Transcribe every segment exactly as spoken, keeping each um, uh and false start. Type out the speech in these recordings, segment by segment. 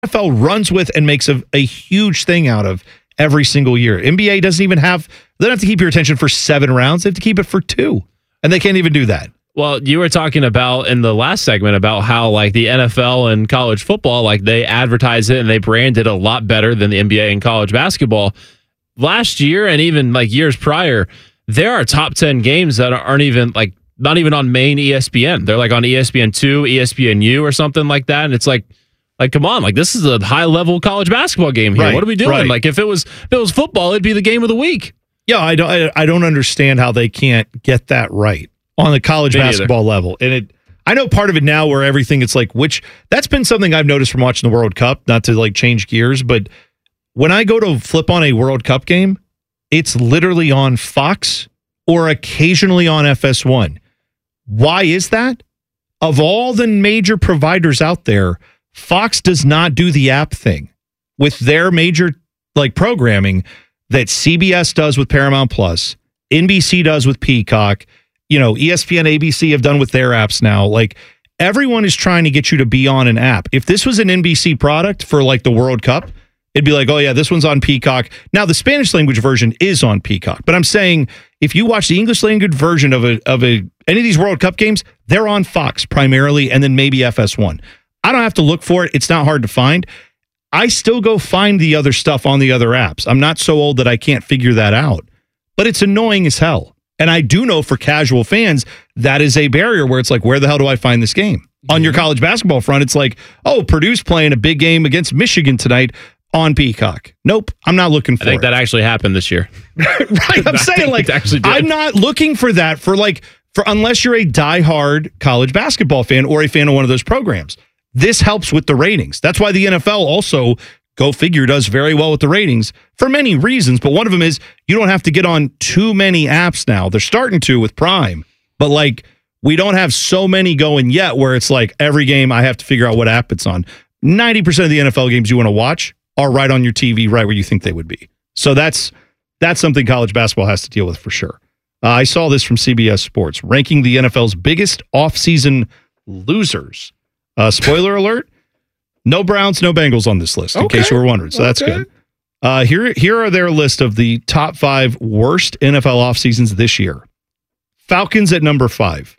N F L runs with and makes a, a huge thing out of every single year. N B A doesn't even have, they don't have to keep your attention for seven rounds. They have to keep it for two. And they can't even do that. Well, you were talking about in the last segment about how like the N F L and college football, like they advertise it and they brand it a lot better than the N B A and college basketball. Last year and even like years prior, there are top ten games that aren't even like, not even on main E S P N. They're like on E S P N two, E S P N U or something like that. And it's like, like, come on, like this is a high level college basketball game here. Right, what are we doing? Right. Like if it was, if it was football, it'd be the game of the week. Yeah. I don't, I, I don't understand how they can't get that right on the college Me basketball either. level. And it, I know part of it now where everything, it's like, which that's been something I've noticed from watching the World Cup, not to like change gears, but when I go to flip on a World Cup game, it's literally on Fox or occasionally on F S one. Why is that? Of all the major providers out there, Fox does not do the app thing with their major like programming that C B S does with Paramount Plus, N B C does with Peacock, you know, E S P N, A B C have done with their apps now. Like everyone is trying to get you to be on an app. If this was an N B C product for like the World Cup, it'd be like, oh yeah, this one's on Peacock. Now the Spanish language version is on Peacock, but I'm saying if you watch the English language version of a of a any of these World Cup games, they're on Fox primarily, and then maybe F S one. I don't have to look for it. It's not hard to find. I still go find the other stuff on the other apps. I'm not so old that I can't figure that out, but it's annoying as hell. And I do know for casual fans, that is a barrier where it's like, where the hell do I find this game? Mm-hmm. On your college basketball front, it's like, oh, Purdue's playing a big game against Michigan tonight on Peacock. Nope, I'm not looking for it. I think it. that actually happened this year. Right, I'm saying like, I'm not looking for that for like, for unless you're a diehard college basketball fan or a fan of one of those programs. This helps with the ratings. That's why the N F L also, go figure, does very well with the ratings for many reasons. But one of them is you don't have to get on too many apps now. They're starting to with Prime. But like, we don't have so many going yet where it's like every game I have to figure out what app it's on. ninety percent of the N F L games you want to watch are right on your T V, right where you think they would be. So that's that's something college basketball has to deal with for sure. Uh, I saw this from C B S Sports, ranking the N F L's biggest offseason losers. Uh, spoiler alert, no Browns, no Bengals on this list, in okay. case you were wondering. So okay. that's good. Uh, here, here are their list of the top five worst N F L off seasons this year. Falcons at number five,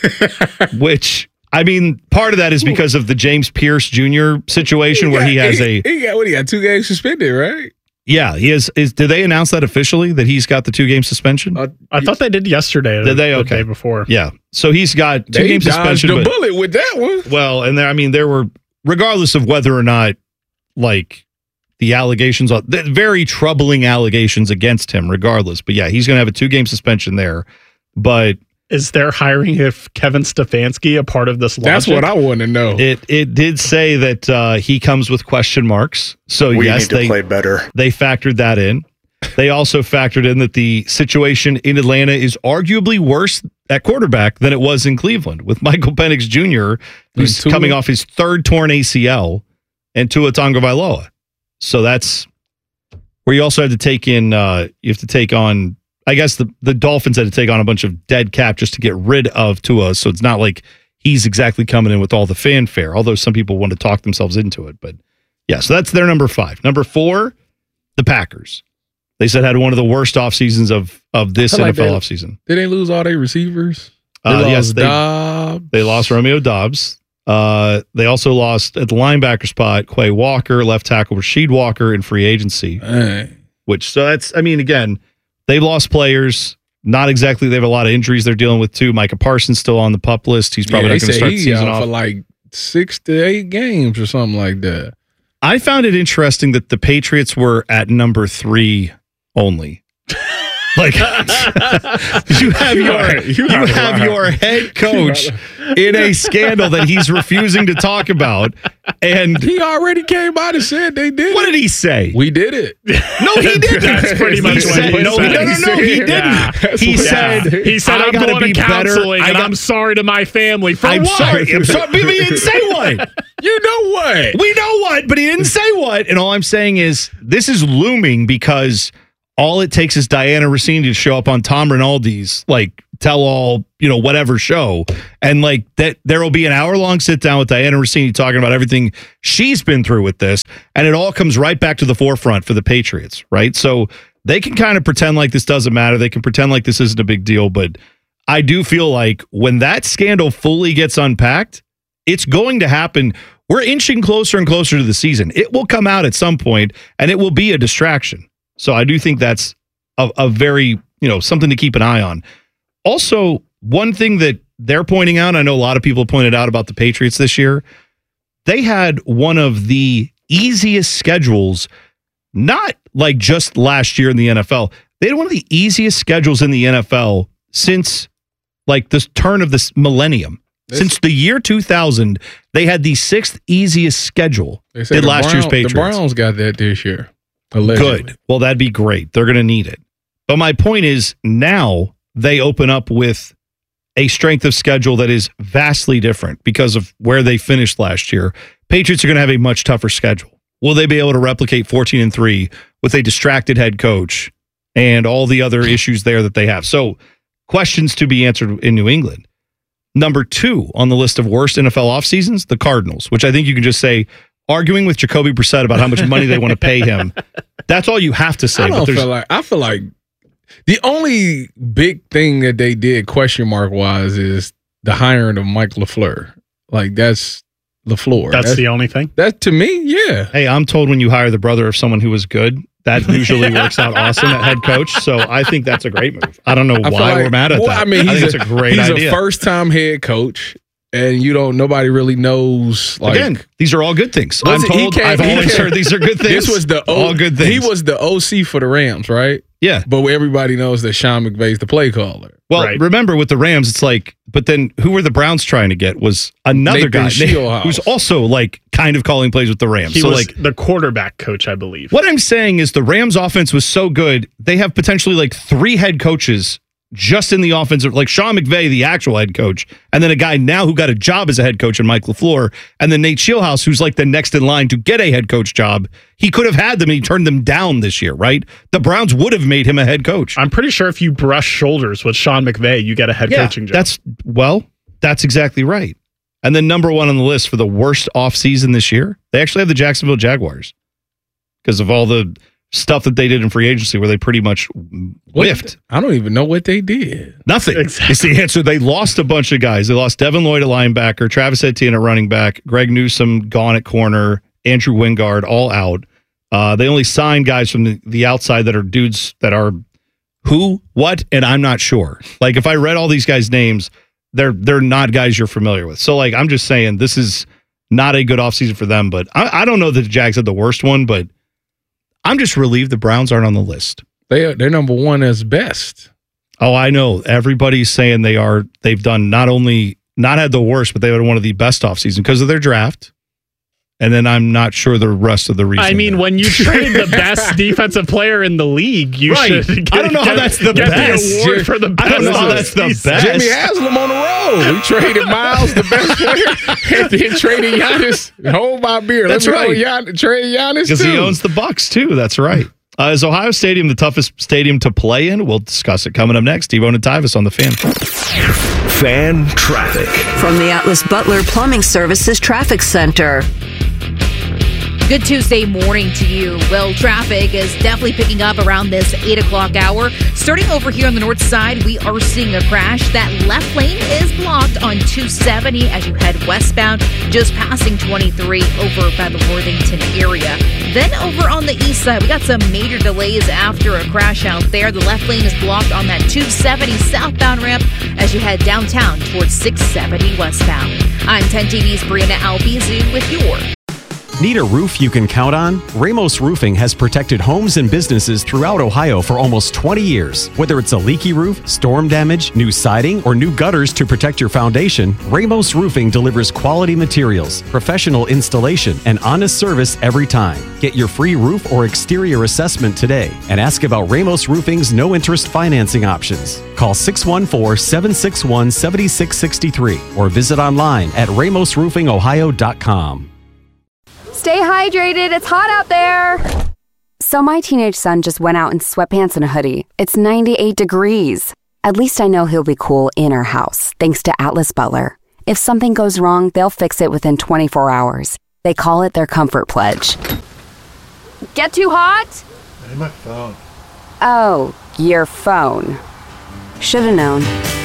which, I mean, part of that is because of the James Pierce Junior situation he where got, he has he, a... He got, what, he got two games suspended, right? Yeah, he is. Is did they announce that officially that he's got the two game suspension? Uh, I thought they did yesterday. Did they? The okay. day before. Yeah. So he's got two they game suspension. The but, bullet with that one. Well, and there, I mean, there were, regardless of whether or not, like the allegations, are very troubling allegations against him. Regardless, but yeah, he's going to have a two game suspension there. But is there hiring if Kevin Stefanski a part of this logic? That's what I want to know. It it did say that uh, he comes with question marks. So we yes, need to they play better. They factored that in. They also factored in that the situation in Atlanta is arguably worse at quarterback than it was in Cleveland with Michael Penix Junior, who's coming off his third torn A C L, and Tua Tagovailoa. So that's where you also had to take in. Uh, you have to take on. I guess the, the Dolphins had to take on a bunch of dead cap just to get rid of Tua, so it's not like he's exactly coming in with all the fanfare, although some people want to talk themselves into it. But yeah, so that's their number five. Number four, the Packers. They said had one of the worst off seasons of, of this N F L like offseason. Did they lose all their receivers? They uh, lost yes, they, Dobbs. They lost Romeo Dobbs. Uh, they also lost at the linebacker spot, Quay Walker, left tackle Rasheed Walker in free agency. Hey. Which, so that's, I mean, again, they've lost players. Not exactly. They have a lot of injuries they're dealing with too. Micah Parsons still on the PUP list. He's probably yeah, not going to start the season off for like six to eight games or something like that. I found it interesting that the Patriots were at number three only. Like you have your you have your head coach in a scandal that he's refusing to talk about, and he already came out and said they did. What did he say? We did it. No, he didn't. That's pretty much he what said, he no, said. no, no, no, he didn't. Yeah. He said he said I I'm gotta going be to counseling, better. and got, I'm sorry to my family. For I'm what? sorry. I'm sorry. But he didn't say what. You know what? We know what, but he didn't say what. And all I'm saying is this is looming because all it takes is Diana Rossini to show up on Tom Rinaldi's like tell-all, you know, whatever show. And like that, there will be an hour-long sit-down with Diana Rossini talking about everything she's been through with this, and it all comes right back to the forefront for the Patriots, right? So they can kind of pretend like this doesn't matter. They can pretend like this isn't a big deal, but I do feel like when that scandal fully gets unpacked, it's going to happen. We're inching closer and closer to the season. It will come out at some point, and it will be a distraction. So I do think that's a, a very, you know, something to keep an eye on. Also, one thing that they're pointing out, I know a lot of people pointed out about the Patriots this year, they had one of the easiest schedules, not like just last year in the N F L. They had one of the easiest schedules in the N F L since like this turn of this millennium. This, Since the year two thousand, they had the sixth easiest schedule in last Brown, year's Patriots. The Browns got that this year. Allegedly. Good. Well, that'd be great. They're going to need it. But my point is now they open up with a strength of schedule that is vastly different because of where they finished last year. Patriots are going to have a much tougher schedule. Will they be able to replicate fourteen and three with a distracted head coach and all the other issues there that they have? So questions to be answered in New England. Number two on the list of worst N F L off seasons, the Cardinals, which I think you can just say, arguing with Jacoby Brissett about how much money they want to pay him. That's all you have to say. I don't but feel like I feel like the only big thing that they did question mark wise is the hiring of Mike LaFleur. Like that's LaFleur. That's, that's the only thing. That to me, yeah. Hey, I'm told when you hire the brother of someone who was good, that usually works out awesome at head coach. So I think that's a great move. I don't know I why like, we're mad at well, that. I mean, I think he's it's a great he's idea. He's a first time head coach, and you don't. Nobody really knows. Like, again, these are all good things. I'm it, told. I've always heard these are good things. This was the o, all good things. He was the O C for the Rams, right? Yeah, but everybody knows that Sean McVay's the play caller. Well, right. Remember with the Rams, it's like, but then who were the Browns trying to get was another Nathan guy Shieldhouse. who's also like kind of calling plays with the Rams. He so was like the quarterback coach, I believe. What I'm saying is the Rams offense was so good, they have potentially like three head coaches just in the offensive, like Sean McVay, the actual head coach, and then a guy now who got a job as a head coach in Mike LaFleur, and then Nate Shieldhouse, who's like the next in line to get a head coach job. He could have had them and he turned them down this year, right? The Browns would have made him a head coach. I'm pretty sure if you brush shoulders with Sean McVay, you get a head yeah, coaching job. That's, well, that's exactly right. And then number one on the list for the worst offseason this year, they actually have the Jacksonville Jaguars because of all the stuff that they did in free agency where they pretty much whiffed. I don't even know what they did. Nothing. Exactly. It's the answer. They lost a bunch of guys. They lost Devin Lloyd at linebacker, Travis Etienne at running back, Greg Newsome gone at corner, Andrew Wingard all out. Uh, they only signed guys from the, the outside that are dudes that are who, what, and I'm not sure. Like if I read all these guys' names, they're they're not guys you're familiar with. So like I'm just saying this is not a good offseason for them. But I, I don't know that the Jags had the worst one, but I'm just relieved the Browns aren't on the list. They are, they're number one as best. Oh, I know. Everybody's saying they are. They've done not only not had the worst, but they had one of the best off season because of their draft. And then I'm not sure the rest of the reason. I mean, there. when you trade the best defensive player in the league, you right. should get, I don't know get, how that's the get best. the award for the best. I don't know how that's the best. Jimmy Haslam on the road. We traded Miles, the best player, and then traded Giannis. Hold my beer. That's Let me right. Gian- trade Giannis because he owns the Bucks too. That's right. Uh, is Ohio Stadium the toughest stadium to play in? We'll discuss it coming up next. T-Bone and Tyvis on the Fan. Fan traffic from the Atlas Butler Plumbing Services Traffic Center. Good Tuesday morning to you. Well, traffic is definitely picking up around this eight o'clock hour. Starting over here on the north side, we are seeing a crash. That left lane is blocked on two seventy as you head westbound, just passing twenty-three over by the Worthington area. Then over on the east side, we got some major delays after a crash out there. The left lane is blocked on that two seventy southbound ramp as you head downtown towards six seventy westbound. I'm ten T V's Brianna Albizu with your Need a roof you can count on? Ramos Roofing has protected homes and businesses throughout Ohio for almost twenty years. Whether it's a leaky roof, storm damage, new siding, or new gutters to protect your foundation, Ramos Roofing delivers quality materials, professional installation, and honest service every time. Get your free roof or exterior assessment today and ask about Ramos Roofing's no-interest financing options. Call six one four, seven six one, seven six six three or visit online at ramos roofing ohio dot com. Stay hydrated. It's hot out there. So my teenage son just went out in sweatpants and a hoodie. It's ninety-eight degrees. At least I know he'll be cool in our house, thanks to Atlas Butler. If something goes wrong, they'll fix it within twenty-four hours. They call it their Comfort Pledge. Get too hot? Hey, my phone. Oh, your phone. Should've known.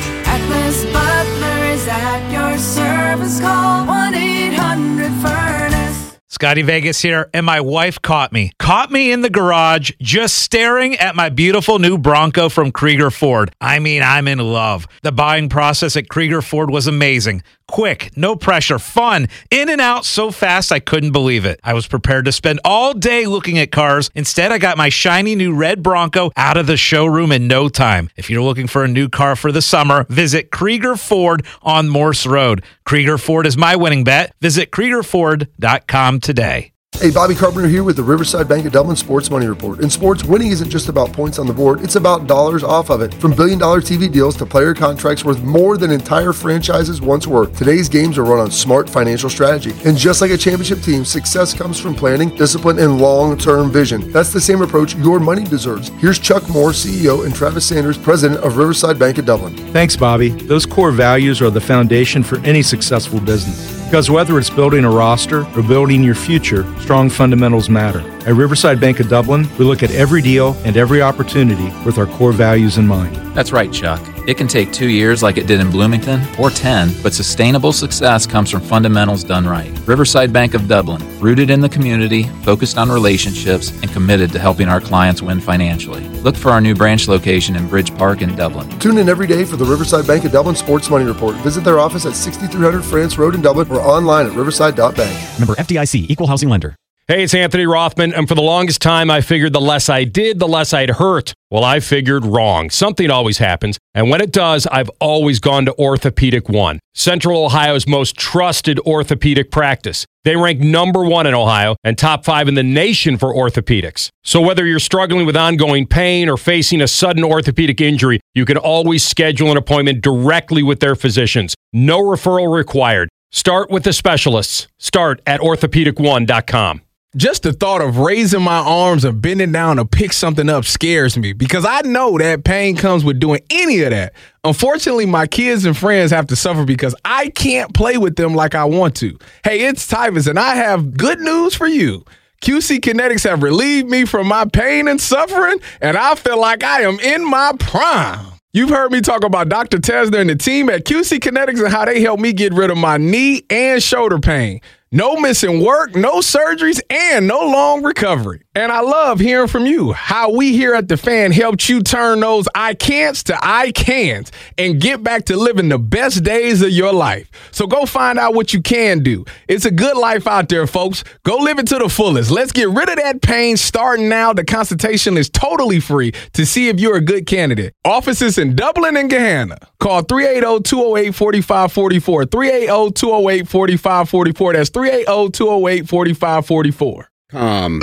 Atlas Butler is at your service. Call one eight hundred furnace. Scotty Vegas here, and my wife caught me. Caught me in the garage just staring at my beautiful new Bronco from Krieger Ford. I mean, I'm in love. The buying process at Krieger Ford was amazing. Quick, no pressure, fun, in and out so fast I couldn't believe it. I was prepared to spend all day looking at cars. Instead, I got my shiny new red Bronco out of the showroom in no time. If you're looking for a new car for the summer, visit Krieger Ford on Morse Road. Krieger Ford is my winning bet. Visit Krieger Ford dot com today. Hey, Bobby Carpenter here with the Riverside Bank of Dublin Sports Money Report. In sports, winning isn't just about points on the board, it's about dollars off of it. From billion-dollar T V deals to player contracts worth more than entire franchises once were, today's games are run on smart financial strategy. And just like a championship team, success comes from planning, discipline, and long-term vision. That's the same approach your money deserves. Here's Chuck Moore, C E O, and Travis Sanders, President of Riverside Bank of Dublin. Thanks, Bobby. Those core values are the foundation for any successful business. Because whether it's building a roster or building your future, strong fundamentals matter. At Riverside Bank of Dublin, we look at every deal and every opportunity with our core values in mind. That's right, Chuck. It can take two years like it did in Bloomington, or ten, but sustainable success comes from fundamentals done right. Riverside Bank of Dublin, rooted in the community, focused on relationships, and committed to helping our clients win financially. Look for our new branch location in Bridge Park in Dublin. Tune in every day for the Riverside Bank of Dublin Sports Money Report. Visit their office at sixty-three hundred France Road in Dublin or online at riverside dot bank. Member F D I C, Equal Housing Lender. Hey, it's Anthony Rothman, and for the longest time, I figured the less I did, the less I'd hurt. Well, I figured wrong. Something always happens, and when it does, I've always gone to Orthopedic One, Central Ohio's most trusted orthopedic practice. They rank number one in Ohio and top five in the nation for orthopedics. So whether you're struggling with ongoing pain or facing a sudden orthopedic injury, you can always schedule an appointment directly with their physicians. No referral required. Start with the specialists. Start at orthopedic one dot com. Just the thought of raising my arms or bending down to pick something up scares me because I know that pain comes with doing any of that. Unfortunately, my kids and friends have to suffer because I can't play with them like I want to. Hey, it's Tyvus, and I have good news for you. Q C Kinetics have relieved me from my pain and suffering, and I feel like I am in my prime. You've heard me talk about Doctor Tesner and the team at Q C Kinetics and how they helped me get rid of my knee and shoulder pain. No missing work, no surgeries, and no long recovery. And I love hearing from you, how we here at The Fan helped you turn those I can'ts to I cans and get back to living the best days of your life. So go find out what you can do. It's a good life out there, folks. Go live it to the fullest. Let's get rid of that pain starting now. The consultation is totally free to see if you're a good candidate. Offices in Dublin and Gahanna. Call three eight zero, two zero eight, four five four four, three eight zero, two zero eight, four five four four. That's three eight zero, two zero eight, four five four four. Um.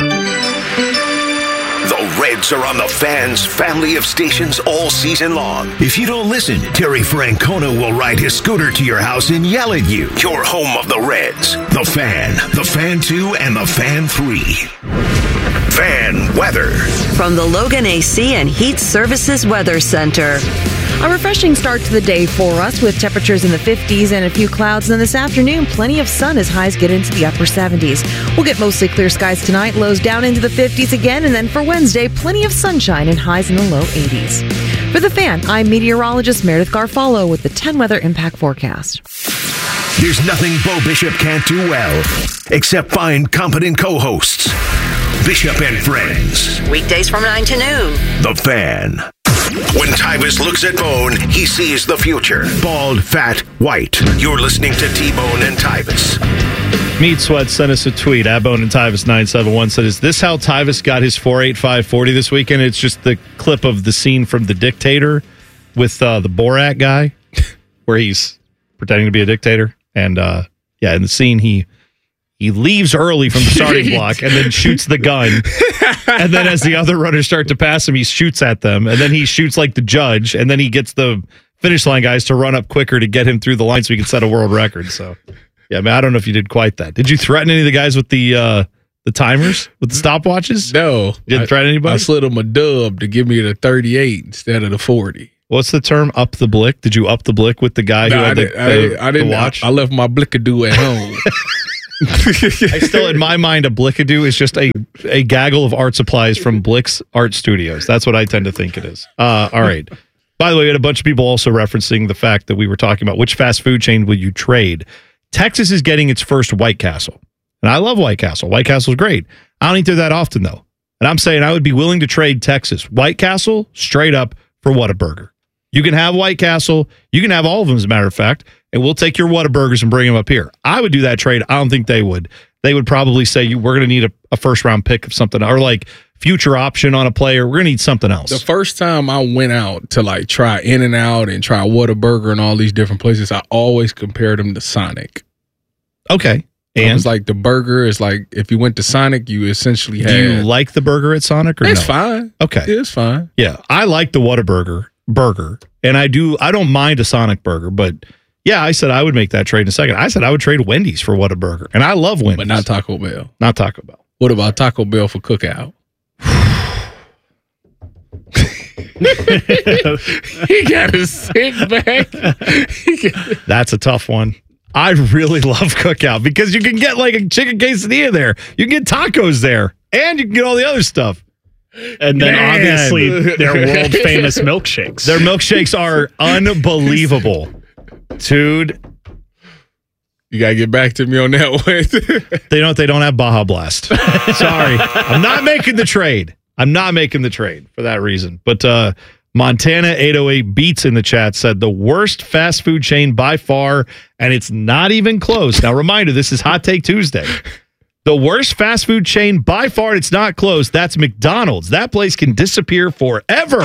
The Reds are on the Fan's family of stations all season long. If you don't listen, Terry Francona will ride his scooter to your house and yell at you. Your home of the Reds. The Fan, The Fan two, and The Fan three. Fan weather. From the Logan A C and Heat Services Weather Center. A refreshing start to the day for us with temperatures in the fifties and a few clouds. And then this afternoon, plenty of sun as highs get into the upper seventies. We'll get mostly clear skies tonight, lows down into the fifties again. And then for Wednesday, plenty of sunshine and highs in the low eighties. For The Fan, I'm meteorologist Meredith Garfalo with the ten Weather Impact Forecast. There's nothing Bo Bishop can't do well, except find competent co-hosts. Bishop and Friends. Weekdays from nine to noon. The Fan. When Tyvus looks at Bone, he sees the future. Bald, fat, white. You're listening to T-Bone and Tyvus. Meat Sweat sent us a tweet. At Bone and Tyvus nine seven one said, is this how Tyvus got his four eighty-five forty this weekend? It's just the clip of the scene from The Dictator with uh, the Borat guy where he's pretending to be a dictator. And uh, yeah, in the scene, he he leaves early from the starting block and then shoots the gun. And then as the other runners start to pass him, he shoots at them. And then he shoots like the judge. And then he gets the finish line guys to run up quicker to get him through the line so he can set a world record. So, yeah, man, I don't know if you did quite that. Did you threaten any of the guys with the uh, the timers, with the stopwatches? No. You didn't I, threaten anybody? I slid him a dub to give me the thirty-eight instead of the forty. What's the term? Up the blick? Did you up the blick with the guy No, who I, had the, did, I, the, didn't- I didn't the watch? I, I left my blickadoo at home. I still, in my mind, a blickadoo is just a, a gaggle of art supplies from Blick's Art Studios. That's what I tend to think it is. Uh, all right. By the way, we had a bunch of people also referencing the fact that we were talking about which fast food chain will you trade. Texas is getting its first White Castle. And I love White Castle. White Castle's great. I don't eat there that often, though. And I'm saying I would be willing to trade Texas White Castle straight up for Whataburger. You can have White Castle. You can have all of them, as a matter of fact. And we'll take your Whataburgers and bring them up here. I would do that trade. I don't think they would. They would probably say, you, we're going to need a, a first-round pick of something, or like future option on a player. We're going to need something else. The first time I went out to like try In-N-Out and try Whataburger and all these different places, I always compared them to Sonic. Okay. And And it was like the burger is like, if you went to Sonic, you essentially had. do you like the burger at Sonic or It's no? fine. Okay. It's fine. Yeah, I like the Whataburger burger, and I do. I don't mind a Sonic burger, but yeah, I said I would make that trade in a second. I said I would trade Wendy's for Whataburger, and I love Wendy's, But not Taco Bell. not Taco Bell. What about Taco Bell for Cookout? He got his sick back. That's a tough one. I really love Cookout because you can get like a chicken quesadilla there, you can get tacos there, and you can get all the other stuff. And then Man. obviously their world famous milkshakes. Their milkshakes are unbelievable, dude. You gotta get back to me on that one. They don't. They don't have Baja Blast. Sorry, I'm not making the trade. I'm not making the trade for that reason. But uh, Montana eight oh eight Beats in the chat said the worst fast food chain by far, and it's not even close. Now, reminder: this is Hot Take Tuesday. The worst fast food chain by far, and it's not close. That's McDonald's. That place can disappear forever.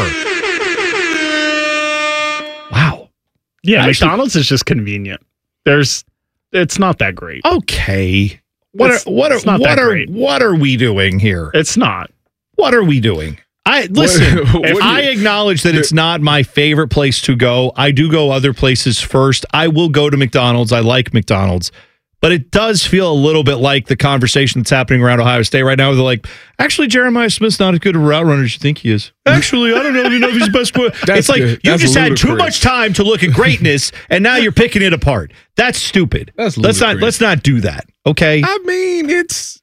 Wow. Yeah, Actually- McDonald's is just convenient. There's, it's not that great. Okay. What It's- are what are it's not what that are great. what are we doing here? It's not. What are we doing? I listen. What- if what I do you- acknowledge that it's not my favorite place to go, I do go other places first. I will go to McDonald's. I like McDonald's, but it does feel a little bit like the conversation that's happening around Ohio State right now. Where they're like, actually, Jeremiah Smith's not as good a route runner as you think he is. Actually, I don't know even know if he's the best. Qu-. It's like good. you That's just had too ludicrous. much time to look at greatness, and now you're picking it apart. That's stupid. That's let's not ludicrous. let's not do that. Okay. I mean, it's.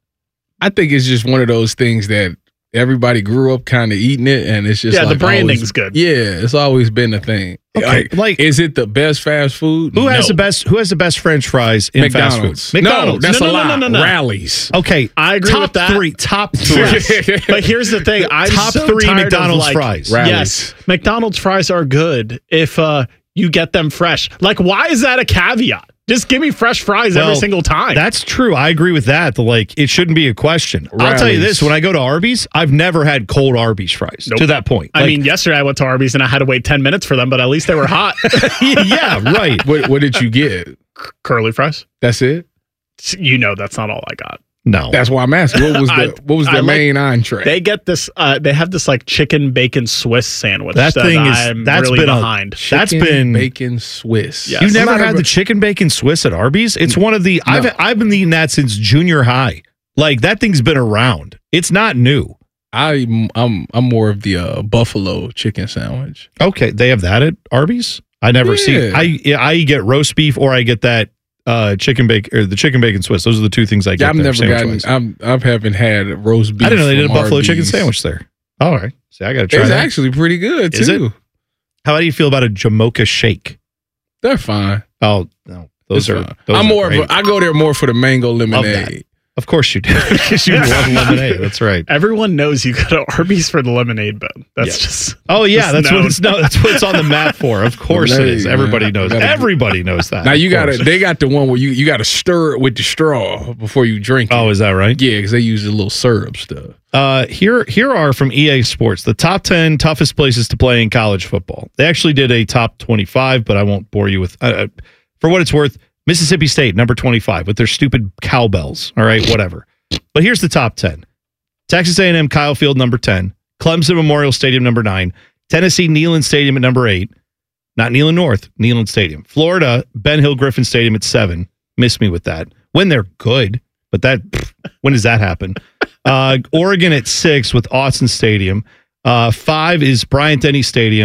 I think it's just one of those things that everybody grew up kind of eating it, and it's just Yeah, the like branding's always- good. Yeah, it's always been a thing. Okay, Like, like- is it the best fast food? Who has No. the best? Who has the best French fries in fast McDonald's. food? McDonald's. No, that's No, a no, no, lie. no, no, no. Rallies. Okay, I agree top with that. three. Top three. But here's the thing: I'm Top so three tired of, McDonald's like, fries. Rallies. Yes, McDonald's fries are good if uh, you get them fresh. Like, why is that a caveat? Just give me fresh fries every Well, single time. That's true. I agree with that. The, like, it shouldn't be a question. I'll tell you Rallies. this: when I go to Arby's, I've never had cold Arby's fries. Nope. To that point, I Like, mean, yesterday I went to Arby's and I had to wait ten minutes for them, but at least they were hot. yeah, right. What, what did you get? Curly fries. That's it. You know, that's not all I got. No, That's why I'm asking. What was I- the what was I the like- main entree? They get this. Uh, they have this like chicken bacon Swiss sandwich. that thing is I'm that's really been behind. A, that's Chicken been. bacon Swiss. Yes. You've I'm never not had a- the chicken bacon Swiss at Arby's? It's one of the. No. I've I've been eating that since junior high. Like that thing's been around. It's not new. I I'm I'm more of the uh, buffalo chicken sandwich. Okay, they have that at Arby's. I never see. Yeah. I yeah, I get roast beef or I get that uh, chicken bacon or the chicken bacon Swiss. Those are the two things I get. I've there, never sandwich-wise. gotten. I'm, I haven't had roast beef. I didn't know they did a from buffalo chicken Arby's. sandwich there. All right, see, I got to try It's that. actually pretty good too. Is it? How do you feel about a Jamocha shake? They're fine. Oh no, those It's are. fine. Those I'm are more. Of great. a, I go there more for the mango Love that. lemonade. Of course you do, because you love lemonade. That's right. Everyone knows you go to Arby's for the lemonade bone. That's Yeah. just. Oh yeah, just that's known. what it's no, that's what it's on the map for. Of course it is. Lemonade, Everybody man. knows. Gotta- Everybody knows that. Now you Of got to course. They got the one where you you got to stir it with the straw before you drink it. Oh, is that right? Yeah, because they use the little syrup stuff. Uh, here, here are from E A Sports the top ten toughest places to play in college football. They actually did a top twenty-five, but I won't bore you with. Uh, for what it's worth, Mississippi State number twenty-five with their stupid cowbells. All right, whatever. But here's the top ten: Texas A and M Kyle Field number ten, Clemson Memorial Stadium number nine, Tennessee Neyland Stadium at number eight, not Neyland North, Neyland Stadium, Florida Ben Hill Griffin Stadium at seven. Miss me with that. When they're good, but that when does that happen? Uh, Oregon at six with Austin Stadium. Uh, five is Bryant Denny Stadium.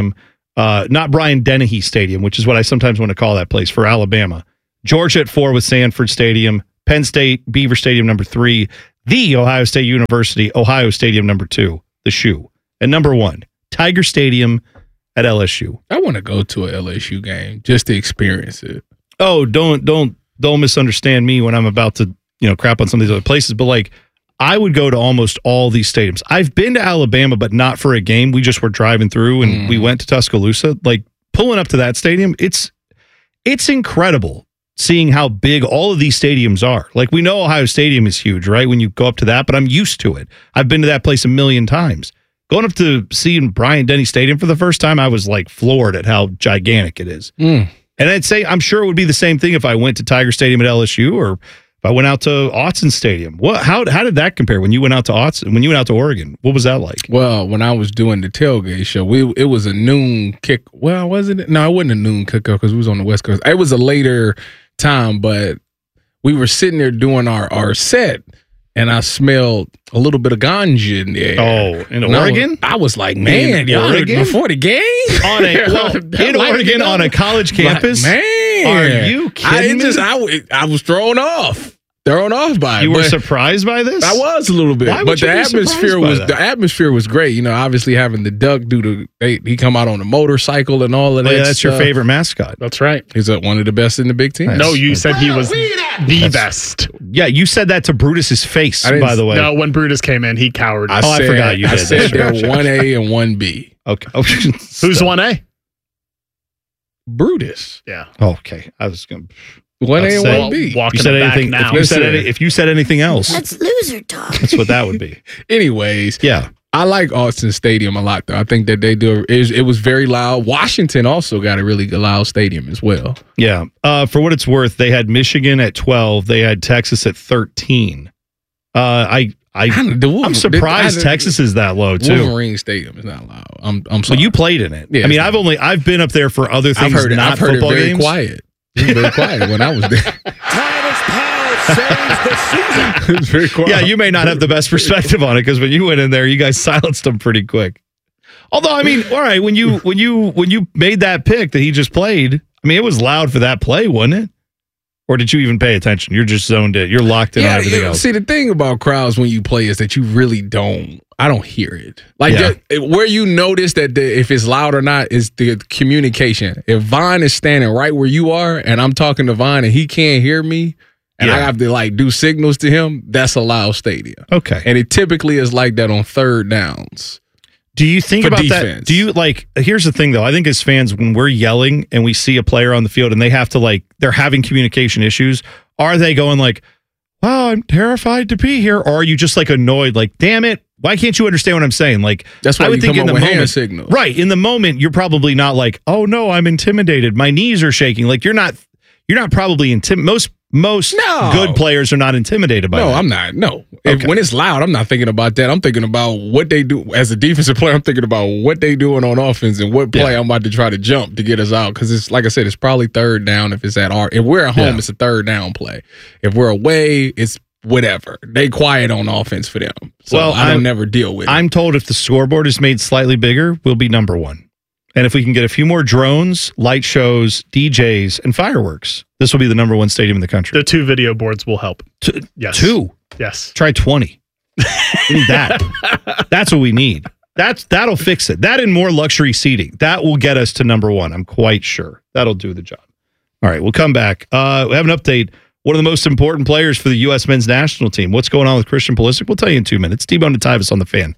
Uh, not Brian Dennehy Stadium, which is what I sometimes want to call that place for Alabama. Georgia at four with Sanford Stadium. Penn State, Beaver Stadium number three. The Ohio State University, Ohio Stadium number two, the Shoe. And number one, Tiger Stadium at L S U. I want to go to a L S U game just to experience it. Oh, don't don't don't misunderstand me when I'm about to, you know, crap on some of these other places, but like I would go to almost all these stadiums. I've been to Alabama, but not for a game. We just were driving through and mm. we went to Tuscaloosa. Like pulling up to that stadium, it's it's incredible seeing how big all of these stadiums are. Like we know Ohio Stadium is huge, right? When you go up to that, but I'm used to it. I've been to that place a million times. Going up to seeing Brian Denny Stadium for the first time, I was like floored at how gigantic it is. Mm. And I'd say I'm sure it would be the same thing if I went to Tiger Stadium at L S U or if I went out to Autzen Stadium. What? How how did that compare when you went out to Autzen? When you went out to Oregon, what was that like? Well, when I was doing the tailgate show, we it was a noon kick. Well, wasn't it? No, it wasn't a noon kickoff because we was on the West Coast. It was a later time, but we were sitting there doing our our set. And I smelled a little bit of ganja in there. Oh, in and Oregon? I was, I was like, man, y'all before the game? On a, well, in like, Oregon, you know, on a college campus? Like, man. Are you kidding I, me? Just, I, I was thrown off. Thrown off by it. You were surprised by this? I was a little bit. Why would but you the be atmosphere by was that? the atmosphere was great. You know, obviously having the duck do the they, he come out on a motorcycle and all of Oh, that. yeah, that's stuff. your favorite mascot. That's right. He's uh, one of the best in the Big Ten. No, you said he was the best. Yeah, you said that to Brutus's face, by the way. No, when Brutus came in, he cowered. I oh, said, I forgot you I did. said That's they're right. one A and one B. Okay. Who's one A? Brutus. Yeah. Okay. I was going to. One A and say, one B. Walking you said it back anything, now. If you said, any, if you said anything else, That's loser talk. that's what that would be. Anyways, Yeah. I like Autzen Stadium a lot, though. I think that they do. It was, it was very loud. Washington also got a really good loud stadium as well. Yeah. Uh, for what it's worth, they had Michigan at twelve. They had Texas at thirteen. Uh, I, I, I'm surprised I- Texas is that low, too. Wolverine Stadium is not loud. I'm, I'm sorry. Well, you played in it. Yeah, I mean, it's I've not- only, I've been up there for other things, I've heard it. not I've heard it football very games. quiet. It was very quiet when I was there. It was very quiet. Yeah, you may not have the best perspective on it because when you went in there, you guys silenced them pretty quick. Although, I mean, all right, when you when you when you made that pick that he just played, I mean, it was loud for that play, wasn't it? Or did you even pay attention? You're just zoned in. You're locked in Yeah, on everything yeah, else. see, the thing about crowds when you play is that you really don't. I don't hear it. Like Yeah. the- where you notice that the, if it's loud or not is the communication. If Vaughn is standing right where you are, and I'm talking to Vaughn and he can't hear me, and I Yeah. have to like do signals to him, that's a loud stadium. Okay. And it typically is like that on third downs. Do you think For about that? defense. Do you like, here's the thing though. I think as fans, when we're yelling and we see a player on the field and they have to like, they're having communication issues, are they going like, wow, I'm terrified to be here? Or are you just like annoyed? Like, damn it. Why can't you understand what I'm saying? Like, That's why I would you think come in up the with moment, hand signals. right. In the moment, you're probably not like, oh no, I'm intimidated. My knees are shaking. Like you're not, you're not probably intim. Most, most No. good players are not intimidated by No, that. I'm not. No. If, Okay. when it's loud, I'm not thinking about that. I'm thinking about what they do as a defensive player. I'm thinking about what they doing on offense and what play Yeah. I'm about to try to jump to get us out. Because it's like I said, it's probably third down if it's at our. If we're at home, Yeah. it's a third down play. If we're away, it's whatever. They quiet on offense for them. So Well, I don't I'm- never deal with it. I'm told if the scoreboard is made slightly bigger, we'll be number one. And if we can get a few more drones, light shows, D Js, and fireworks, this will be the number one stadium in the country. The two video boards will help. Two. Yes. Two. Yes. Try twenty. We need that. That's what we need. That's that'll fix it. That and more luxury seating. That will get us to number one. I'm quite sure. That'll do the job. All right, we'll come back. Uh, we have an update. One of the most important players for the U S men's national team. What's going on with Christian Pulisic? We'll tell you in two minutes. T-Bone and Tyvis on the Fan.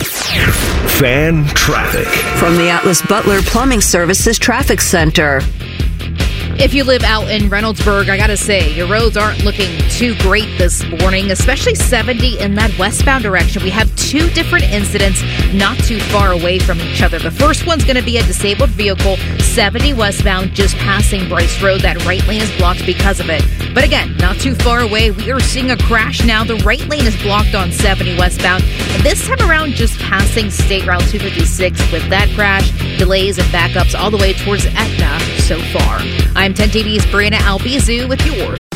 Fan traffic. From the Atlas Butler Plumbing Services Traffic Center. If you live out in Reynoldsburg, I gotta say, your roads aren't looking too great this morning, especially seventy in that westbound direction. We have two different incidents not too far away from each other. The first one's gonna be a disabled vehicle, seventy westbound, just passing Bryce Road. That right lane is blocked because of it. But again, not too far away, we are seeing a crash now. The right lane is blocked on seventy westbound, and this time around, just passing State Route two fifty-six with that crash, delays and backups all the way towards Etna so far. I'm ten T V's Brianna Albizu with yours.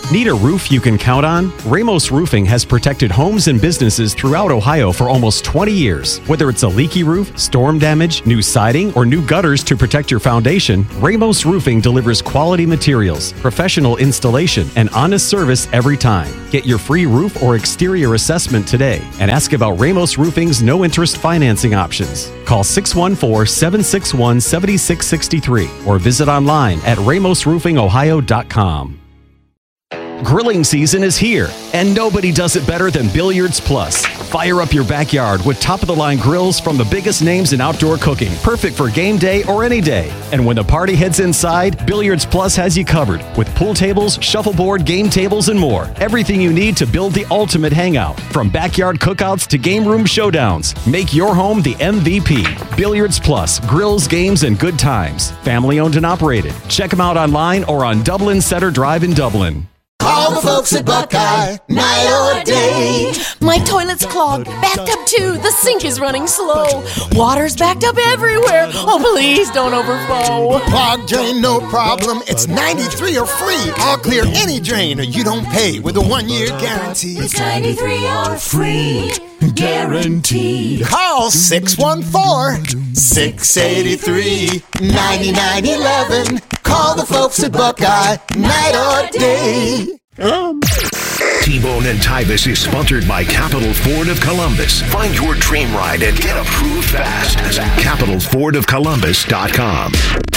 Need a roof you can count on? Ramos Roofing has protected homes and businesses throughout Ohio for almost twenty years. Whether it's a leaky roof, storm damage, new siding, or new gutters to protect your foundation, Ramos Roofing delivers quality materials, professional installation, and honest service every time. Get your free roof or exterior assessment today and ask about Ramos Roofing's no-interest financing options. Call six one four, seven six one, seven six six three or visit online at ramos roofing ohio dot com. Grilling season is here, and nobody does it better than Billiards Plus. Fire up your backyard with top-of-the-line grills from the biggest names in outdoor cooking, perfect for game day or any day. And when the party heads inside, Billiards Plus has you covered with pool tables, shuffleboard, game tables, and more. Everything you need to build the ultimate hangout, from backyard cookouts to game room showdowns. Make your home the M V P. Billiards Plus, grills, games, and good times. Family owned and operated. Check them out online or on Dublin Center Drive in Dublin. Call the folks at Buckeye, night or day. My toilet's clogged, backed up too. The sink is running slow. Water's backed up everywhere. Oh, please don't overflow. Clogged drain, no problem. It's ninety-three or free. I'll clear any drain or you don't pay with a one-year guarantee. It's ninety-three or free. Guaranteed. Call six one four, six eight three, nine nine one one. Call the folks at Buckeye, night or day. Um. T-Bone and Tyvis is sponsored by Capital Ford of Columbus. Find your dream ride and get approved fast at capital ford of columbus dot com.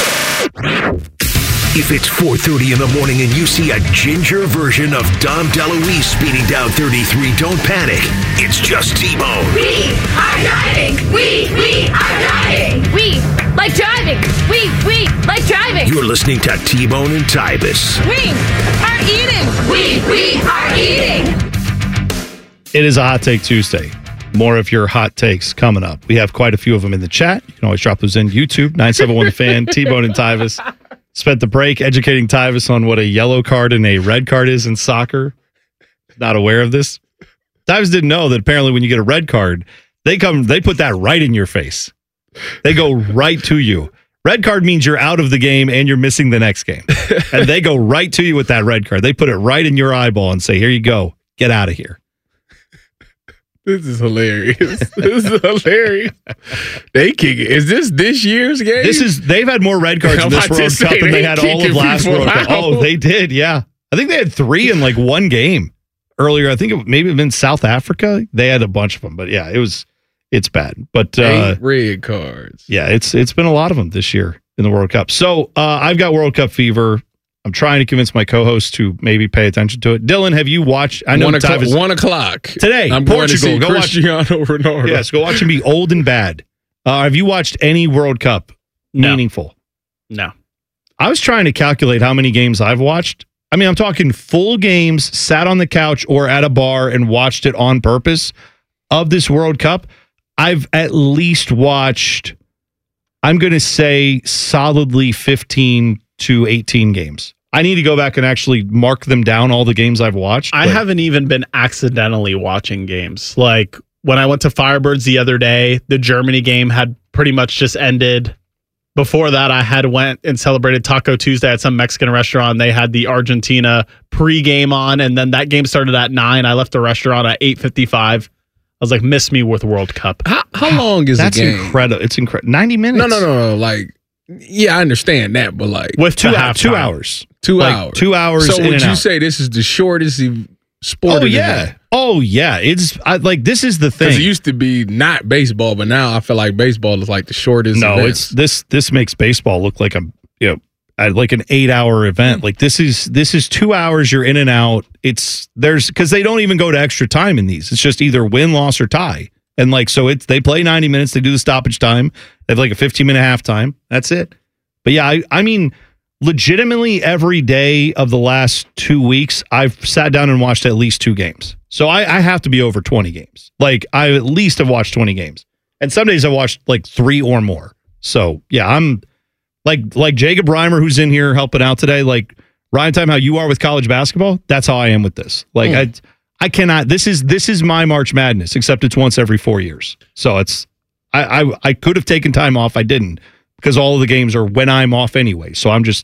If it's four thirty in the morning and you see a ginger version of Dom DeLuise speeding down thirty-three, don't panic. It's just T-Bone. We are driving. We, we are driving. We like driving. We, we like driving. You're listening to T-Bone and Tyvis. We are eating. We, we are eating. It is a Hot Take Tuesday. More of your hot takes coming up. We have quite a few of them in the chat. You can always drop those in YouTube, nine seven one The Fan, T-Bone and Tyvis. Spent the break educating Tyvis on what a yellow card and a red card is in soccer. Not aware of this. Tyvis didn't know that apparently when you get a red card, they come, they put that right in your face. They go right to you. Red card means you're out of the game and you're missing the next game. And they go right to you with that red card. They put it right in your eyeball and say, here you go. Get out of here. This is hilarious. This is hilarious. They kick it. Is this this year's game? This is. They've had more red cards in this World Cup than they had all of last World Cup. Oh, they did. Yeah, I think they had three in like one game earlier. I think it maybe in South Africa they had a bunch of them. But yeah, it was. It's bad. But uh, eight red cards. Yeah, it's it's been a lot of them this year in the World Cup. So uh, I've got World Cup fever. I'm trying to convince my co-host to maybe pay attention to it. Dylan, have you watched? I know one o'clock, is, one o'clock today. I'm Portugal. Going to see go Cristiano watch Ronaldo. Yes, go watch him be old and bad. Uh, have you watched any World Cup No. meaningful? No. I was trying to calculate how many games I've watched. I mean, I'm talking full games, sat on the couch or at a bar and watched it on purpose of this World Cup. I've at least watched, I'm going to say solidly fifteen to eighteen games. I need to go back and actually mark them down, all the games I've watched. I haven't even been accidentally watching games. Like when I went to Firebirds the other day, the Germany game had pretty much just ended. Before that, I had went and celebrated Taco Tuesday at some Mexican restaurant. They had the Argentina pregame on, and then that game started at nine. I left the restaurant at eight fifty-five. I was like, miss me with World Cup. How, how long is That's the game? incredible. It's incredible. ninety minutes. No, no, no, no. Like, yeah, I understand that, but like with two, half two hours. Two like hours. Two hours. So in would and you out. say this is the shortest sport? Oh yeah. Oh yeah. It's I, like this is the thing. Because it used to be not baseball, but now I feel like baseball is like the shortest. No, event. it's this. This makes baseball look like a you know like an eight hour event. Like this is this is two hours. You're in and out. It's there's because they don't even go to extra time in these. It's just either win, loss, or tie. And like so, it's they play ninety minutes. They do the stoppage time. They have like a fifteen minute halftime. That's it. But yeah, I, I mean, legitimately every day of the last two weeks, I've sat down and watched at least two games. So I, I have to be over twenty games. Like I at least have watched twenty games. And some days I watched like three or more. So yeah, I'm like like Jacob Reimer, who's in here helping out today. Like Ryan, time how you are with college basketball. That's how I am with this. Like mm. I I cannot. This is this is my March Madness, except it's once every four years. So it's I I, I could have taken time off. I didn't. Because all of the games are when I'm off anyway. So I'm just,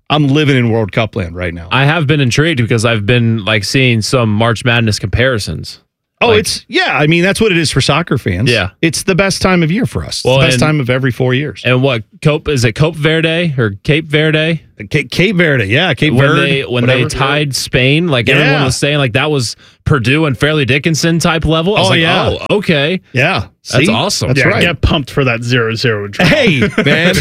I'm living in World Cup land right now. I have been intrigued because I've been like seeing some March Madness comparisons. Oh, like, it's yeah. I mean, that's what it is for soccer fans. Yeah, it's the best time of year for us. It's well, the best and, time of every four years. And what Cope is it? Cape Verde or Cape Verde? Cape, Cape Verde, yeah, Cape when Verde. They, when whatever. they tied Spain, like yeah. everyone was saying, like that was Purdue and Fairleigh Dickinson type level. I was oh like, yeah, oh okay, yeah, that's See? awesome. That's yeah, right. Get pumped for that zero zero draw. Hey, man.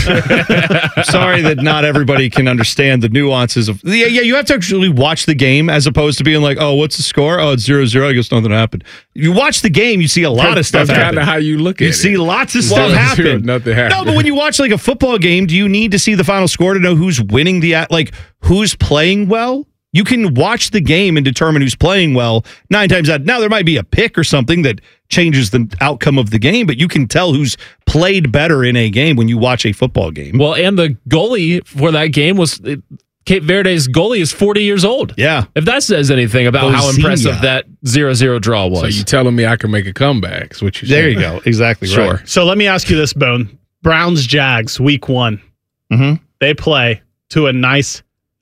I'm sorry that not everybody can understand the nuances of. Yeah, yeah, you have to actually watch the game as opposed to being like, oh, what's the score? Oh, it's zero zero. I guess nothing happened. You watch the game, you see a lot of stuff That's happen. kind of how you look at you it. see lots of Well, stuff happen. Nothing happened. No, but when you watch like a football game, do you need to see the final score to know who's winning the at like who's playing well? You can watch the game and determine who's playing well nine times out. Now, there might be a pick or something that changes the outcome of the game, but you can tell who's played better in a game when you watch a football game. Well, and the goalie for that game was Cape Verde's goalie is forty years old. Yeah. If that says anything about Bozinha. how impressive that zero zero draw was. So you telling me I can make a comeback? Is what you There you go. Exactly Sure. right. So let me ask you this, Bone. Browns Jags week one. Mm-hmm. They play to a nice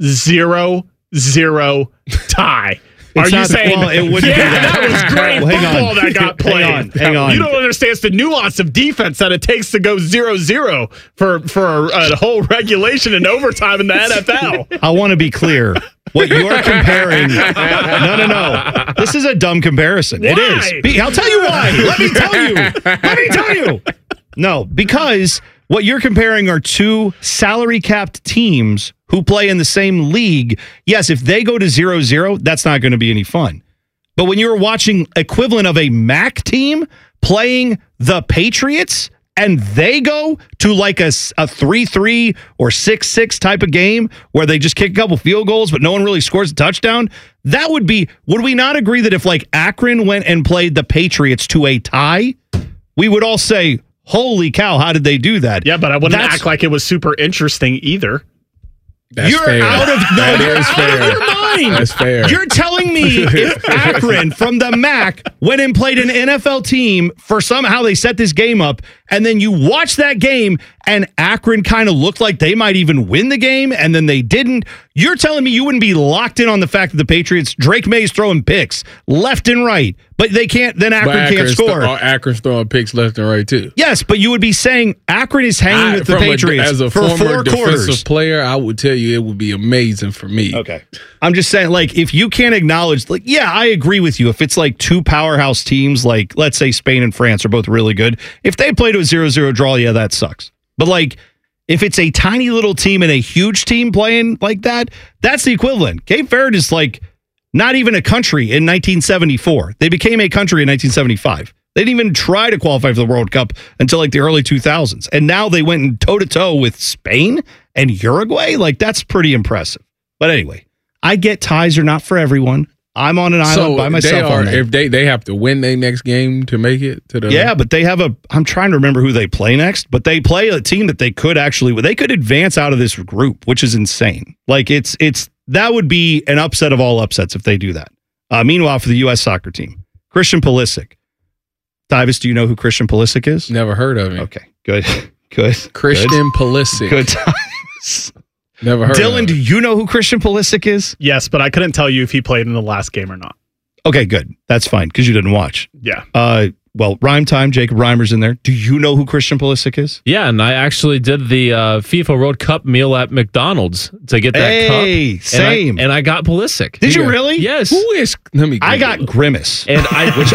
zero zero tie. Are It's you not- saying? well, it wouldn't yeah, be that. that was great Well, hang football on. that got played. Hang on, hang on. You don't understand it's the nuance of defense that it takes to go zero zero for for a, a whole regulation and overtime in the N F L. I want to be clear. What you're comparing. No, no, no. This is a dumb comparison. It Why? is. Be- I'll tell you why. Let me tell you. Let me tell you. No, because what you're comparing are two salary capped teams who play in the same league. Yes, if they go to zero zero, that's not going to be any fun. But when you're watching equivalent of a M A C team playing the Patriots and they go to like a, a three three or six six type of game where they just kick a couple field goals, but no one really scores a touchdown, that would be, would we not agree that if like Akron went and played the Patriots to a tie, we would all say, holy cow, how did they do that? Yeah, but I wouldn't That's- act like it was super interesting either. That's you're fair. out of no, That you're is out fair. of your mind. That's fair. You're telling me if Akron from the M A C went and played an N F L team for somehow they set this game up, and then you watch that game and Akron kind of looked like they might even win the game, and then they didn't. You're telling me you wouldn't be locked in on the fact that the Patriots, Drake May's throwing picks left and right, but they can't. Then Akron But can't Akron's score. Th- Akron's throwing picks left and right too. Yes, but you would be saying Akron is hanging I- with the from a- Patriots as a for former four defensive quarters. player, I would tell you it would be amazing for me. Okay. I'm just saying, like, if you can't acknowledge, like, yeah, I agree with you. If it's like two powerhouse teams, like, let's say Spain and France are both really good, if they play to a zero zero draw, yeah, that sucks. But, like, if it's a tiny little team and a huge team playing like that, that's the equivalent. Cape Verde is, like, not even a country in nineteen seventy-four. They became a country in nineteen seventy-five. They didn't even try to qualify for the World Cup until, like, the early two thousands. And now they went toe-to-toe with Spain and Uruguay. Like, that's pretty impressive. But anyway, I get ties are not for everyone. I'm on an island So by myself. they are, on that. if they they have to win their next game to make it to the Yeah, but they have a. I'm trying to remember who they play next, but they play a team that they could actually. They could advance out of this group, which is insane. Like it's it's that would be an upset of all upsets if they do that. Uh, meanwhile, for the U S soccer team, Christian Pulisic. Divis, do you know who Christian Pulisic is? Never heard of him. Okay, good, good. Christian good. Pulisic. Good times. Never heard. Dylan, of do him. you know who Christian Pulisic is? Yes, but I couldn't tell you if he played in the last game or not. Okay, good. That's fine because you didn't watch. Yeah. Uh, well, Rhyme Time, Jacob Reimer's in there. Do you know who Christian Pulisic is? Yeah, and I actually did the uh, FIFA World Cup meal at McDonald's to get that Hey, cup. same. And I, and I got Pulisic. Did you really? Yes. Who is? Let me. I Google got it. Grimace. And I, which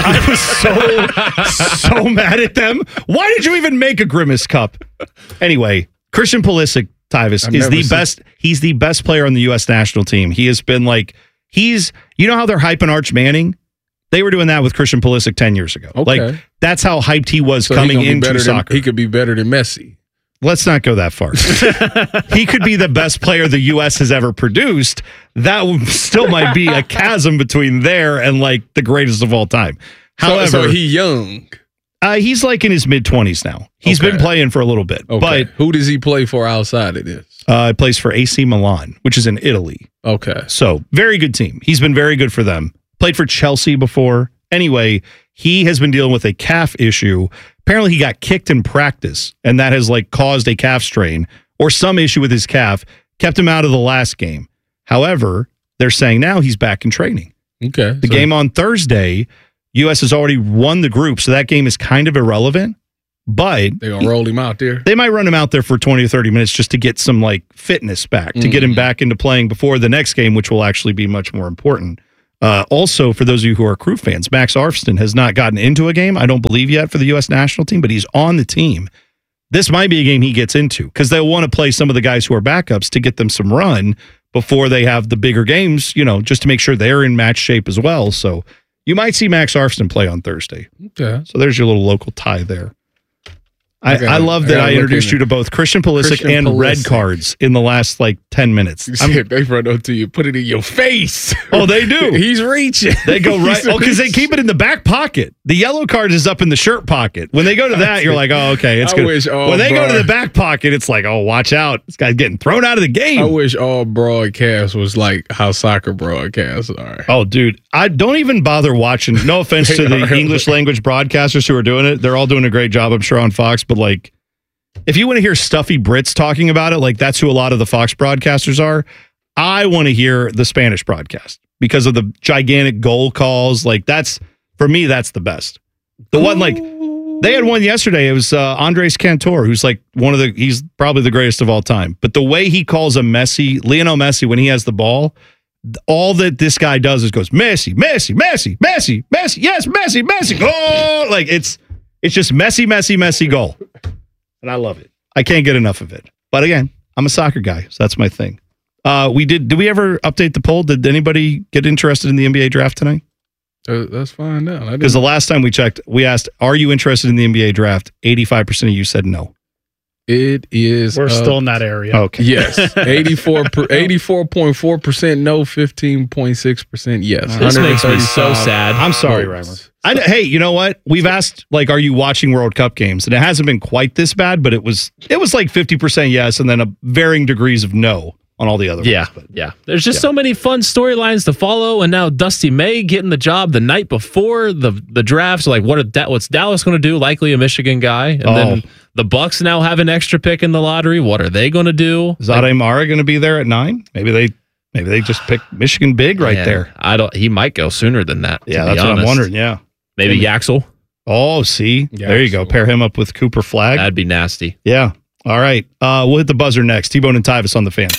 I was so so mad at them. Why did you even make a Grimace cup? Anyway, Christian Pulisic, Tyvis, I've is never the seen- best. He's the best player on the U S national team. He has been like he's. You know how they're hyping Arch Manning? They were doing that with Christian Pulisic ten years ago. Okay. Like that's how hyped he was So he coming gonna be into better soccer. Than, he could be better than Messi. Let's not go that far. He could be the best player the U S has ever produced. That would- still might be a chasm between there and like the greatest of all time. However, so, so he young. uh, he's like in his mid twenties now. He's Okay. been playing for a little bit, Okay. but who does he play for outside of this? uh, plays for A C Milan, which is in Italy. Okay. So very good team. He's been very good for them. Played for Chelsea before. Anyway, he has been dealing with a calf issue. Apparently he got kicked in practice and that has like caused a calf strain or some issue with his calf. kept him out of the last game. However, they're saying now he's back in training. Okay. The so- game on Thursday, U S has already won the group, so that game is kind of irrelevant. But they're going to roll him out there. They might run him out there for twenty or thirty minutes just to get some like fitness back, to mm. get him back into playing before the next game, which will actually be much more important. Uh, also, for those of you who are Crew fans, Max Arfston has not gotten into a game, I don't believe yet, for the U S national team, but he's on the team. This might be a game he gets into because they'll want to play some of the guys who are backups to get them some run before they have the bigger games, you know, just to make sure they're in match shape as well. So you might see Max Arfston play on Thursday. Okay. So there's your little local tie there. I, I, gotta, I love that I, I introduced you to both Christian Pulisic Christian and Pulisic. red cards in the last like ten minutes. You said they run up to you, put it in your face. Oh, they do. He's reaching. They go right. Oh, because they keep it in the back pocket. The yellow card is up in the shirt pocket. When they go to that, you're like, oh, okay, it's I good. wish all when they broad- go to the back pocket, it's like, oh, watch out. This guy's getting thrown out of the game. I wish all broadcasts was like how soccer broadcasts are. Oh, dude, I don't even bother watching. No offense to the English language broadcasters who are doing it. They're all doing a great job, I'm sure, on Fox. But like, if you want to hear stuffy Brits talking about it, like that's who a lot of the Fox broadcasters are. I want to hear the Spanish broadcast because of the gigantic goal calls. Like that's, for me, that's the best. The one, like, they had one yesterday. It was uh, Andres Cantor, who's like one of the, he's probably the greatest of all time. But the way he calls a Messi, Lionel Messi, when he has the ball, all that this guy does is goes, Messi, Messi, Messi, Messi, Messi, yes, Messi, Messi, goal. Like it's, it's just Messi, Messi, Messi, goal. And I love it. I can't get enough of it. But again, I'm a soccer guy, so that's my thing. Uh, we did. Did we ever update the poll? Did anybody get interested in the N B A draft tonight? Uh, let's find out. Because the last time we checked, we asked, "Are you interested in the N B A draft?" eighty-five percent of you said no. It is. We're uh, still in that area. Okay. Yes. eighty-four eighty-four point four percent no, fifteen point six percent yes. This makes me so sad. I'm sorry, Reimer. I, hey, you know what? We've asked, like, are you watching World Cup games? And it hasn't been quite this bad, but it was it was like fifty percent yes, and then a varying degrees of no on all the other yeah, ones. Yeah, There's just yeah. so many fun storylines to follow, and now Dusty May getting the job the night before the the draft. So like, what are, what's Dallas going to do? Likely a Michigan guy, and oh. then the Bucks now have an extra pick in the lottery. What are they going to do? Is Ade Mara going to be there at nine? Maybe they maybe they just pick Michigan big right Man, there. I don't. He might go sooner than that. Yeah, to be that's what honest. I'm wondering. Yeah, maybe Yaxel. Oh, see, Yaxel. There you go. Pair him up with Cooper Flagg. That'd be nasty. Yeah. All right. Uh, we'll hit the buzzer next. T-Bone and Tyvis on the Fan.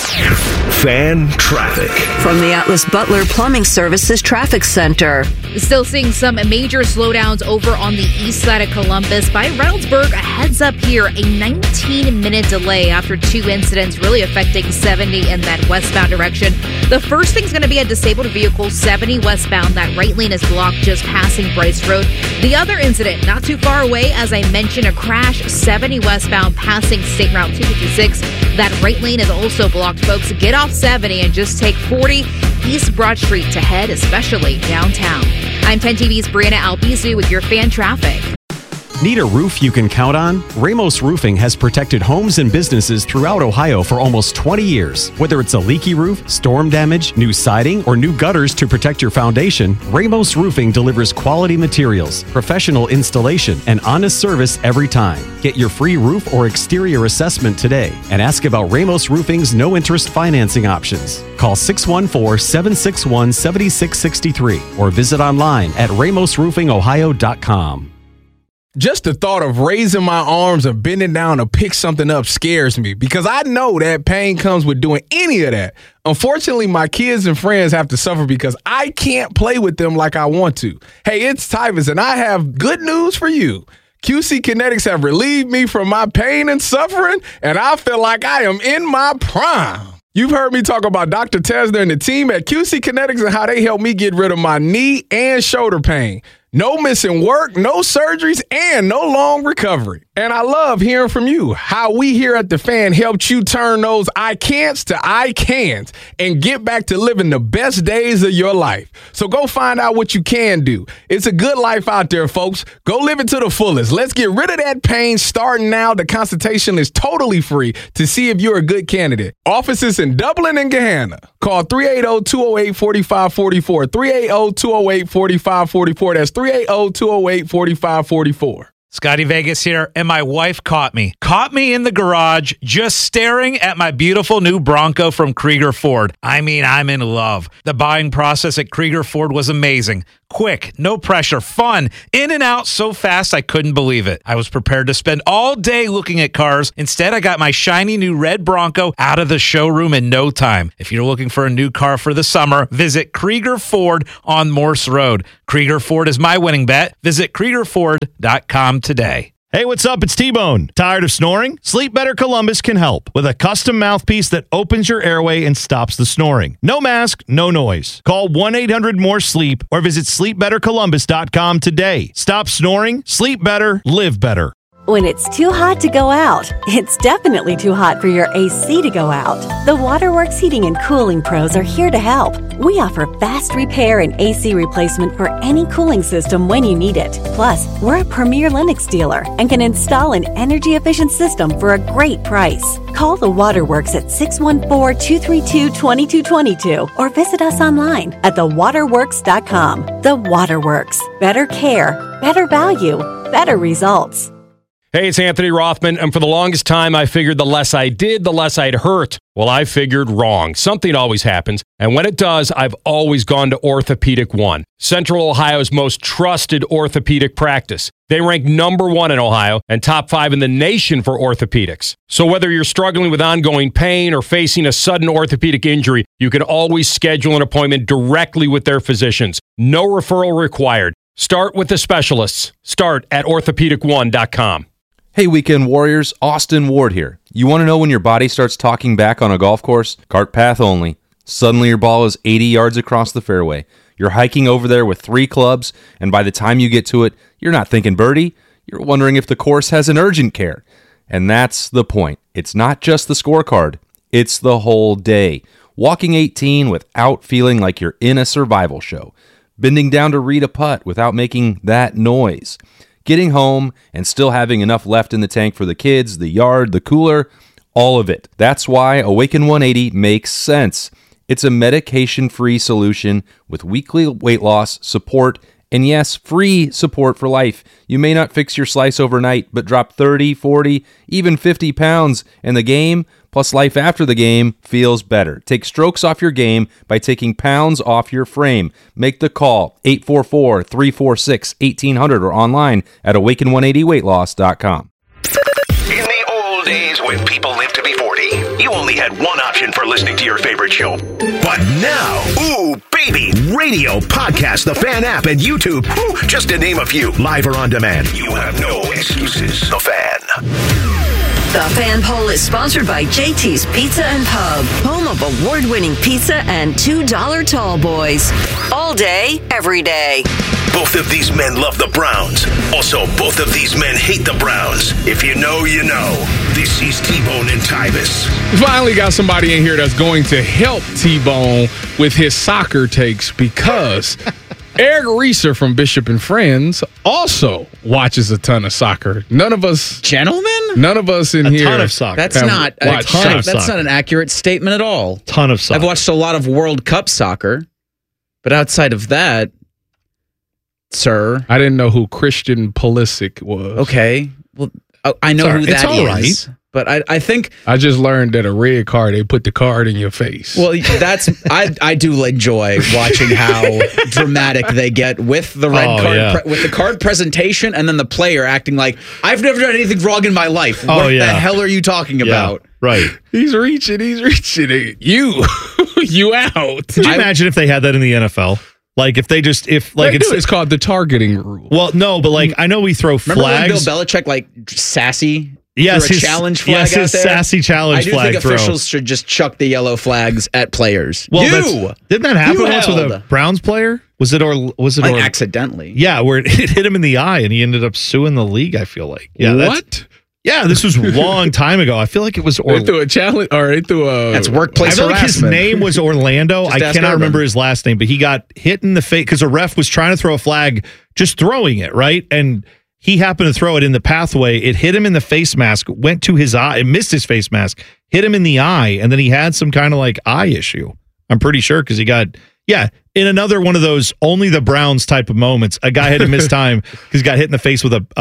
Fan traffic. From the Atlas Butler Plumbing Services Traffic Center. Still seeing some major slowdowns over on the east side of Columbus. By Reynoldsburg, a heads up here, a nineteen minute delay after two incidents really affecting seventy in that westbound direction. The first thing's going to be a disabled vehicle, seventy westbound. That right lane is blocked just passing Bryce Road. The other incident, not too far away, as I mentioned, a crash, seventy westbound passing State Route two fifty-six. That right lane is also blocked, folks. Get off seventy and just take forty East Broad Street to head, especially downtown. I'm ten T V's Brianna Albizu with your fan traffic. Need a roof you can count on? Ramos Roofing has protected homes and businesses throughout Ohio for almost twenty years. Whether it's a leaky roof, storm damage, new siding, or new gutters to protect your foundation, Ramos Roofing delivers quality materials, professional installation, and honest service every time. Get your free roof or exterior assessment today and ask about Ramos Roofing's no-interest financing options. Call six one four, seven six one, seven six six three or visit online at ramos roofing ohio dot com. Just the thought of raising my arms or bending down to pick something up scares me because I know that pain comes with doing any of that. Unfortunately, my kids and friends have to suffer because I can't play with them like I want to. Hey, it's Tyvis, and I have good news for you. Q C Kinetics have relieved me from my pain and suffering, and I feel like I am in my prime. You've heard me talk about Doctor Tesner and the team at Q C Kinetics and how they helped me get rid of my knee and shoulder pain. No missing work, no surgeries, and no long recovery. And I love hearing from you how we here at The Fan helped you turn those I can'ts to I can'ts and get back to living the best days of your life. So go find out what you can do. It's a good life out there, folks. Go live it to the fullest. Let's get rid of that pain starting now. The consultation is totally free to see if you're a good candidate. Offices in Dublin and Gahanna. Call three eight zero, two zero eight, four five four four, three eight zero, two zero eight, four five four four. That's three eight zero, two zero eight, four five four four. Scotty Vegas here, and my wife caught me. Caught me in the garage just staring at my beautiful new Bronco from Krieger Ford. I mean, I'm in love. The buying process at Krieger Ford was amazing. Quick, no pressure, fun, in and out so fast I couldn't believe it. I was prepared to spend all day looking at cars. Instead, I got my shiny new red Bronco out of the showroom in no time. If you're looking for a new car for the summer, visit Krieger Ford on Morse Road. Krieger Ford is my winning bet. Visit Krieger Ford dot com today. Hey, what's up? It's T-Bone. Tired of snoring? Sleep Better Columbus can help with a custom mouthpiece that opens your airway and stops the snoring. No mask, no noise. Call one eight hundred more sleep or visit sleep better columbus dot com today. Stop snoring, sleep better, live better. When it's too hot to go out, it's definitely too hot for your A C to go out. The Waterworks Heating and Cooling Pros are here to help. We offer fast repair and A C replacement for any cooling system when you need it. Plus, we're a premier Lennox dealer and can install an energy-efficient system for a great price. Call the Waterworks at six one four, two three two, two two two two or visit us online at the waterworks dot com. The Waterworks. Better care, better value, better results. Hey, it's Anthony Rothman, and for the longest time, I figured the less I did, the less I'd hurt. Well, I figured wrong. Something always happens, and when it does, I've always gone to Orthopedic One, Central Ohio's most trusted orthopedic practice. They rank number one in Ohio and top five in the nation for orthopedics. So whether you're struggling with ongoing pain or facing a sudden orthopedic injury, you can always schedule an appointment directly with their physicians. No referral required. Start with the specialists. Start at orthopedic one dot com. Hey, Weekend Warriors, Austin Ward here. You want to know when your body starts talking back on a golf course? Cart path only. Suddenly your ball is eighty yards across the fairway. You're hiking over there with three clubs, and by the time you get to it, you're not thinking birdie. You're wondering if the course has an urgent care. And that's the point. It's not just the scorecard. It's the whole day. Walking eighteen without feeling like you're in a survival show. Bending down to read a putt without making that noise. Getting home and still having enough left in the tank for the kids, the yard, the cooler, all of it. That's why Awaken one eighty makes sense. It's a medication-free solution with weekly weight loss, support, and yes, free support for life. You may not fix your slice overnight, but drop thirty, forty, even fifty pounds, and the game, plus life after the game, feels better. Take strokes off your game by taking pounds off your frame. Make the call, eight four four, three four six, one eight zero zero or online at awaken one eighty weight loss dot com. In the old days when people lived to be forty, you only had one option for listening to your favorite show. But now, ooh, baby, radio, podcast, the Fan app, and YouTube, ooh, just to name a few, live or on demand. You have no excuses. The Fan. The Fan Poll is sponsored by J T's Pizza and Pub, home of award-winning pizza and two dollar tall boys. All day, every day. Both of these men love the Browns. Also, both of these men hate the Browns. If you know, you know. This is T-Bone and Tybus. We finally got somebody in here that's going to help T-Bone with his soccer takes because Eric Reeser from Bishop and Friends also watches a ton of soccer. None of us, gentlemen, none of us in a here. Ton of soccer. That's not a ton ton of that's soccer. not an accurate statement at all. Ton of soccer. I've watched a lot of World Cup soccer, but outside of that, sir, I didn't know who Christian Pulisic was. Okay, well, I know Sorry, who that it's all is. right. But I, I think I just learned that a red card, they put the card in your face. Well, that's I I do enjoy watching how dramatic they get with the red Oh, card yeah. pre- with the card presentation, and then the player acting like I've never done anything wrong in my life. Oh, What yeah. the hell are you talking Yeah, about? right. He's reaching, he's reaching it. You, you out. Could you imagine if they had that in the N F L? Like if they just if like They it's do. It's called the targeting rule. well no, but like I know we throw Remember flags. when Bill Belichick like sassy? Yes, threw a his- challenge flag yes, out his there? sassy challenge I do flag think throw. officials should just chuck the yellow flags at players. Well, you that's- didn't that happen You once with held. a Browns player? Was it or was it Like or accidentally? Yeah, where it hit him in the eye and he ended up suing the league. I feel like yeah, that's- What? Yeah, this was a long time ago. I feel like it was They or, threw a challenge, or they threw a. That's workplace I feel like his harassment. name was Orlando. Just I ask cannot Urban. remember his last name, but he got hit in the face because a ref was trying to throw a flag, just throwing it, right? And he happened to throw it in the pathway. It hit him in the face mask, went to his eye, it missed his face mask, hit him in the eye, and then he had some kind of like eye issue. I'm pretty sure because he got, yeah, in another one of those only the Browns type of moments, a guy had to miss time because he got hit in the face with a, a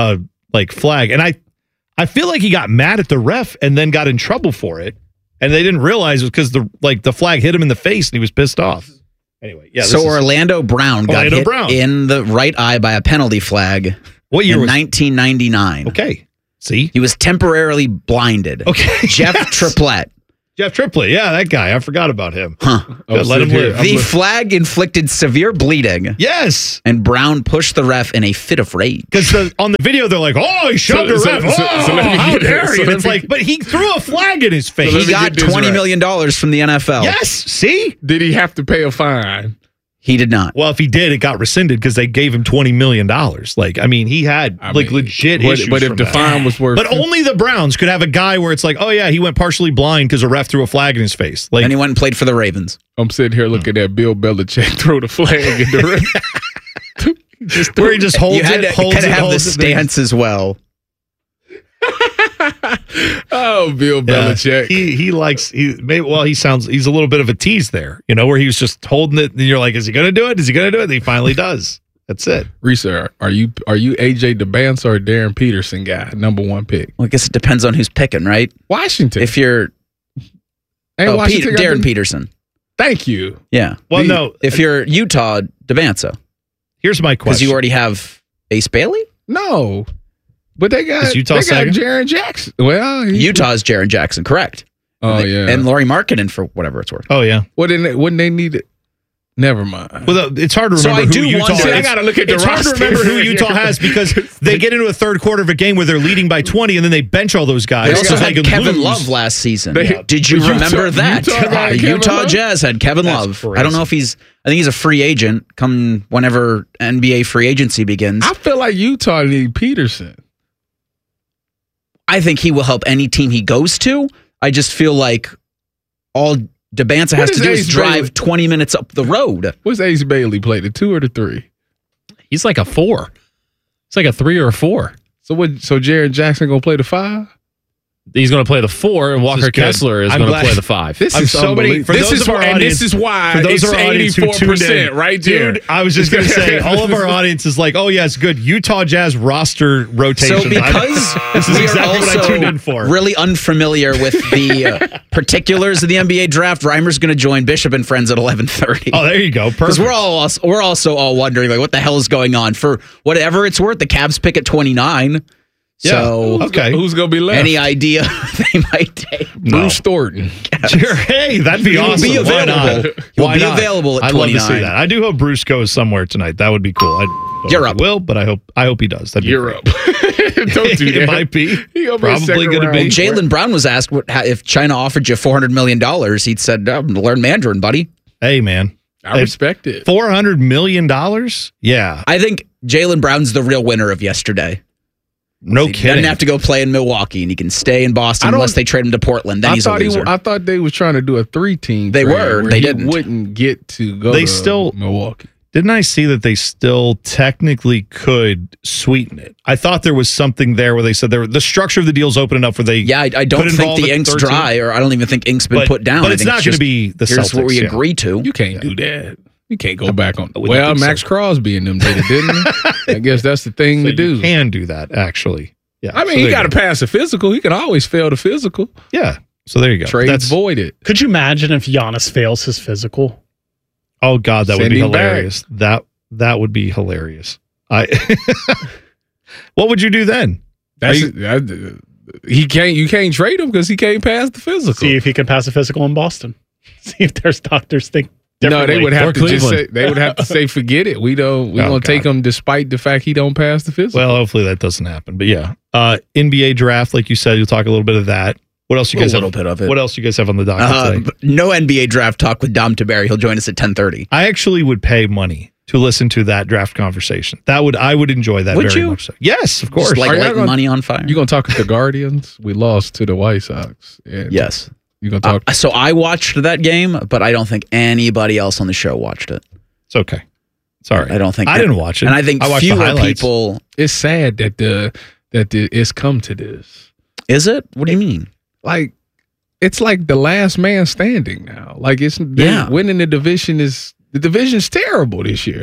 like flag. And I, I feel like he got mad at the ref and then got in trouble for it. And they didn't realize it was because the like the flag hit him in the face and he was pissed off. Anyway, yeah. So Orlando Brown got Orlando hit Brown. in the right eye by a penalty flag. What year in was nineteen ninety-nine. Okay. See? He was temporarily blinded. Okay. Jeff yes. Triplett. Jeff Triplett. Yeah, that guy. I forgot about him. Huh. Good, let him live. The flag inflicted severe bleeding. Yes. And Brown pushed the ref in a fit of rage. Because the, on the video, they're like, oh, he shoved So- the so- ref. so- oh, so let me how get dare this. he? So And let it's me- like, but he threw a flag in his face. He got twenty million dollars from the N F L. Yes. See? Did he have to pay a fine? He did not. Well, if he did, it got rescinded because they gave him twenty million dollars. Like, I mean, he had I like mean, legit but- issues. but if from the that. fine was worth- But only the Browns could have a guy where it's like, oh, yeah, he went partially blind because a ref threw a flag in his face. Like, and he went and played for the Ravens. I'm sitting here looking at Bill Belichick throw the flag in the ring. just where he just holds you had it, to holds kind it, of have the holds it, then- stance as well. Oh, Bill Yeah, Belichick. he he likes he maybe well he sounds he's a little bit of a tease there, you know, where he was just holding it and you're like, is he gonna do it? Is he gonna do it? And he finally does. That's it. Reese, are you are you A J DeBance or Darren Peterson guy? Number one pick. Well, I guess it depends on who's picking, right? Washington. If you're Ain't oh, Washington Pete, got Darren the- Peterson. Thank you. Yeah. Well, The- no. If you're Utah, Devanza. Here's my Because question. you already have Ace Bailey? No. But they got Is Utah they got second? Jaron Jackson. Well, he- Utah's Jaron Jackson, correct. Oh and, yeah. And Laurie Markkinen for whatever it's worth. Oh yeah. What didn't they, wouldn't they need it? Never mind. Well, it's hard to So remember I who do Utah wonder- has. See, I gotta look at the It's hard to roster. remember who Utah has because they get into a third quarter of a game where they're leading by twenty and then they bench all those guys. They also so had they can Kevin lose. Love last season. They- Did you Utah- remember that? Utah got Uh, Kevin Utah Love? Jazz had Kevin That's Love. crazy. I don't know if he's. I think he's a free agent come whenever N B A free agency begins. I feel like Utah need Peterson. I think he will help any team he goes to. I just feel like all Debanza has What to do is is Ace drive Bailey? twenty minutes up the road. What's Ace Bailey play? The two or the three? He's like a four. It's like a three or a four. So what? So Jared Jackson gonna play the five? He's going to play the four, and Walker is good. Kessler is I'm going to glad- play the five. This I'm is so many- unbelievable. for this those is of our why, and audience- this is why For those it's of our audience who eighty-four tuned percent in, right there. Dude, I was just going to say, all of our audience is like, oh, yeah, it's good. Utah Jazz roster rotation. So because this is we exactly are what I also tuned in for. really unfamiliar with the uh, particulars of the N B A draft, Reimer's going to join Bishop and Friends at eleven thirty. Oh, there you go. Because Perfect. we're all als- we're also all wondering like what the hell is going on. For whatever it's worth, the Cavs pick at twenty-nine. Yeah, So okay. Who's gonna be left? any idea they might take? Bruce Thornton. Sure. Hey, that'd be He'll awesome. be Why not? available. He'll Why be not? available at I'd love to see twenty-nine. that. I do hope Bruce goes somewhere tonight. That would be cool. I don't know Europe. if he will, but I hope I hope he does. That'd be Europe. great. Don't do that. It might be. He gonna be Probably second going to round. be. Well, Jalen Brown was asked what, how, if China offered you four hundred million dollars. He'd said, "I'm gonna learn Mandarin, buddy." Hey, man. I respect it. four hundred million dollars? Yeah. I think Jalen Brown's the real winner of yesterday. No He kidding. doesn't have to go play in Milwaukee, and he can stay in Boston I don't- unless they trade him to Portland. Then I he's a thought he. loser. I thought they was trying to do a three-team. They trade were. where They he didn't. Wouldn't get to go. They to still- Milwaukee. Didn't I see that they still technically could sweeten it? I thought there was something there where they said there, the structure of the deal is open enough where they. yeah, I, I don't could think involve the a ink's third team. dry, or I don't even think ink's been But- put down. but I it's think not gonna just, be the Here's what Celtics, we yeah. agree to. You can't do that. You can't go back on. wouldn't Well, think Max so. Crosby and them did it, didn't he? I guess that's the thing So to do. you can do that, actually. Yeah. I So mean, he there got you to go. pass a physical. He can always fail the physical. Yeah. So there you go. Trades That's, voided. Could you imagine if Giannis fails his physical? oh, God, that would Send be him back. hilarious. That That would be hilarious. I. What would you do then? That's Are you- I- he can't. You can't trade him because he can't pass the physical. See if he can pass a physical in Boston. See if there's doctors think no, differently. they would have Or to just say, Cleveland. they would have to say forget it. We don't. We Oh, gonna take God. him despite the fact he don't pass the physical. Well, hopefully that doesn't happen. But yeah, uh, N B A draft, like you said, you'll talk a little bit of that. What else you A guys little have? bit of it. What else you guys have on the docket Uh, today? no N B A draft talk with Dom Taberi. He'll join us at ten thirty. I actually would pay money to listen to that draft conversation. That would I would enjoy that Would very you? much. So. Yes, of course. Just like Are y'all lighting gonna- money on fire. you gonna talk to the Guardians? We lost to the White Sox. Yeah. Yes. You gonna talk? Uh, so I watched that game, but I don't think anybody else on the show watched it. It's okay. Sorry, I don't think I that- didn't watch it. And I think I watched the fewer highlights. people. it's sad that the that the, it's come to this. Is it? What do you mean? Like it's like the last man standing now. Like it's Yeah. winning the division is the division's terrible this year.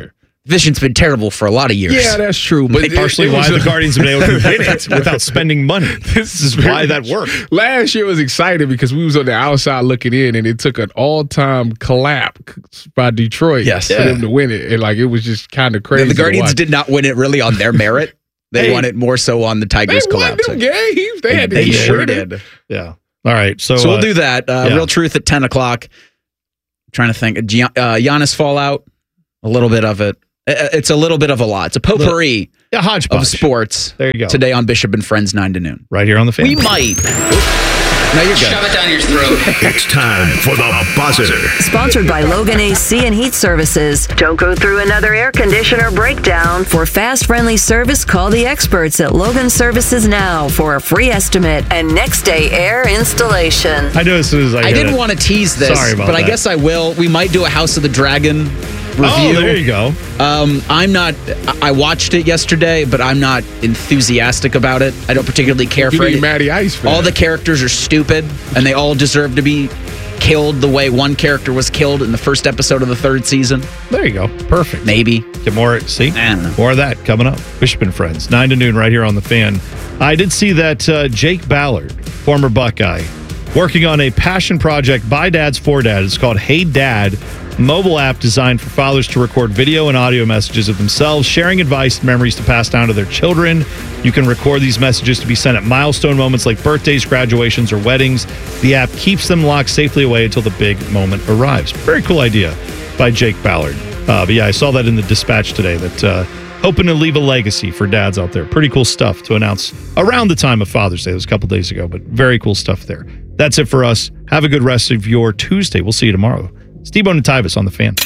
Division's been terrible for a lot of years. Yeah, that's true. But Like, it- partially it why was the a- Guardians have been able to win it without spending money. This is why that worked. Last year was exciting because we was on the outside looking in, and it took an all-time collapse by Detroit Yes. for Yeah. them to win it. And like it was just kind of crazy. The to Guardians watch. did not win it really on their merit. They Hey. won it more so on the They Tigers won collapsing. them games. They, They, had to they get sure rid of did. Yeah. All right. So, So, we'll uh, do that. Uh, yeah. Real Truth at ten o'clock. Trying to think. Gian- Uh, Giannis fallout. A little bit of it. Uh, It's a little bit of a lot. It's a potpourri yeah, hodgepodge of sports. There you go. Today on Bishop and Friends, nine to noon. Right here on the fan. We might. No, you're good. Shove it down your throat. It's time for the buzzer. Sponsored by Logan A C and Heat Services. Don't go through another air conditioner breakdown. For fast, friendly service, call the experts at Logan Services now for a free estimate and next day air installation. I know as soon as I I hit didn't it. want to tease this, Sorry about but I that. guess I will. We might do a House of the Dragon review. Oh, there you go. Um, I'm not. I I watched it yesterday, but I'm not enthusiastic about it. I don't particularly care You for need it. Matty Ice for All that. the characters are stupid, and they all deserve to be killed the way one character was killed in the first episode of the third season. There you go. Perfect. Maybe. Get more. See, I don't know. more of that coming up. Bishop and Friends, nine to noon, right here on the Fan. I did see that uh, Jake Ballard, former Buckeye, working on a passion project by dads for dads. It's called Hey Dad, mobile app designed for fathers to record video and audio messages of themselves, sharing advice and memories to pass down to their children. You can record these messages to be sent at milestone moments like birthdays, graduations, or weddings. The app keeps them locked safely away until the big moment arrives. Very cool idea by Jake Ballard. Uh, but yeah, I saw that in the Dispatch today, that uh, hoping to leave a legacy for dads out there. Pretty cool stuff to announce around the time of Father's Day. It was a couple days ago, but very cool stuff there. That's it for us. Have a good rest of your Tuesday. We'll see you tomorrow. Steve and Tyvis on the Fan.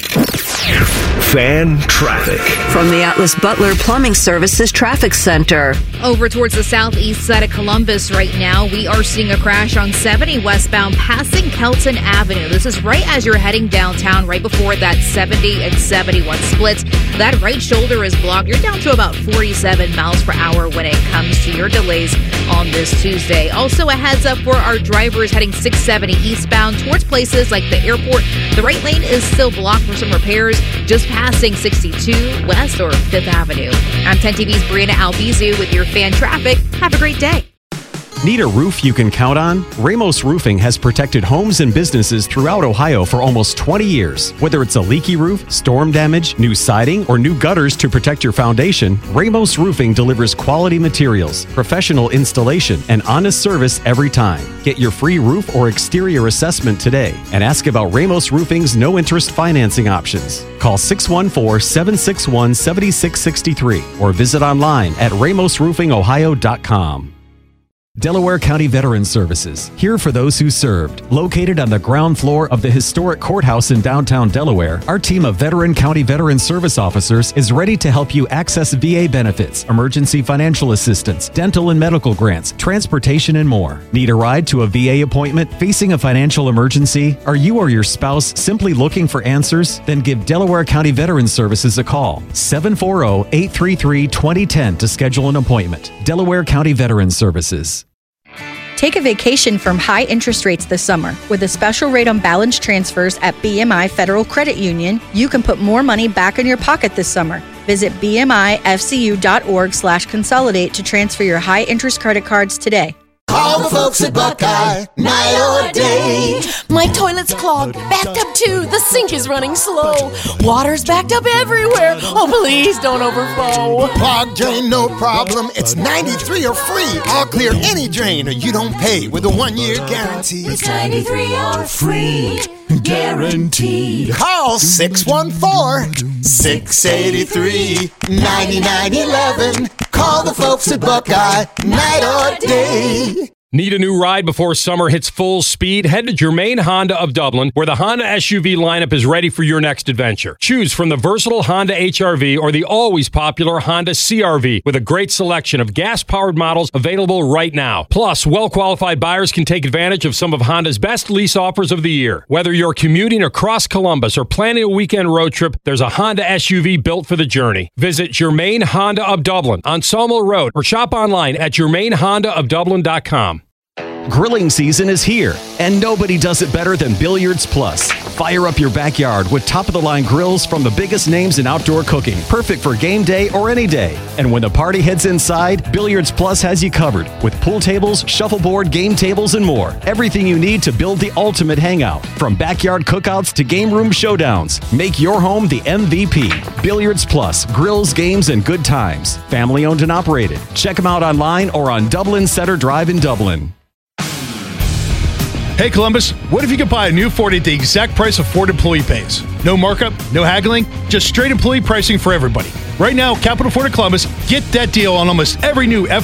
Fan traffic. From the Atlas Butler Plumbing Services Traffic Center. Over towards the southeast side of Columbus right now, we are seeing a crash on seventy westbound passing Kelton Avenue. This is right as you're heading downtown, right before that seventy and seventy-one split. That right shoulder is blocked. You're down to about forty-seven miles per hour when it comes to your delays on this Tuesday. Also, a heads up for our drivers heading six seventy eastbound towards places like the airport. The right lane is still blocked for some repairs just passing sixty-two West or Fifth Avenue. I'm ten T V's Brianna Albizu with your fan traffic. Have a great day. Need a roof you can count on? Ramos Roofing has protected homes and businesses throughout Ohio for almost twenty years. Whether it's a leaky roof, storm damage, new siding, or new gutters to protect your foundation, Ramos Roofing delivers quality materials, professional installation, and honest service every time. Get your free roof or exterior assessment today and ask about Ramos Roofing's no-interest financing options. Call six one four, seven six one, seven six six three or visit online at ramos roofing ohio dot com. Delaware County Veterans Services, here for those who served. Located on the ground floor of the historic courthouse in downtown Delaware, our team of veteran county veteran service officers is ready to help you access V A benefits, emergency financial assistance, dental and medical grants, transportation, and more. Need a ride to a V A appointment? Facing a financial emergency? Are you or your spouse simply looking for answers? Then give Delaware County Veterans Services a call. seven four zero, eight three three, two zero one zero to schedule an appointment. Delaware County Veterans Services. Take a vacation from high interest rates this summer. With a special rate on balance transfers at B M I Federal Credit Union, you can put more money back in your pocket this summer. Visit bmifcu.org slash consolidate to transfer your high interest credit cards today. Call the folks at Buckeye, night or day. My toilet's clogged, backed up too. The sink is running slow. Water's backed up everywhere. Oh, please don't overflow. Clogged drain, no problem. It's ninety-three or free. I'll clear any drain or you don't pay with a one-year guarantee. It's ninety-three or free. Guaranteed. Call six one four, six eight three, nine nine one one. Call the folks at Buckeye, night or day. Need a new ride before summer hits full speed? Head to Germain Honda of Dublin, where the Honda S U V lineup is ready for your next adventure. Choose from the versatile Honda H R V or the always popular Honda C R V, with a great selection of gas-powered models available right now. Plus, well-qualified buyers can take advantage of some of Honda's best lease offers of the year. Whether you're commuting across Columbus or planning a weekend road trip, there's a Honda S U V built for the journey. Visit Germain Honda of Dublin on Sawmill Road or shop online at germain honda of dublin dot com. Grilling season is here, and nobody does it better than Billiards Plus. Fire up your backyard with top-of-the-line grills from the biggest names in outdoor cooking, perfect for game day or any day. And when the party heads inside, Billiards Plus has you covered with pool tables, shuffleboard, game tables, and more. Everything you need to build the ultimate hangout. From backyard cookouts to game room showdowns, make your home the M V P. Billiards Plus, grills, games, and good times. Family owned and operated. Check them out online or on Dublin Center Drive in Dublin. Hey Columbus, what if you could buy a new Ford at the exact price of Ford employee pays? No markup, no haggling, just straight employee pricing for everybody. Right now, Capital Ford of Columbus, get that deal on almost every new F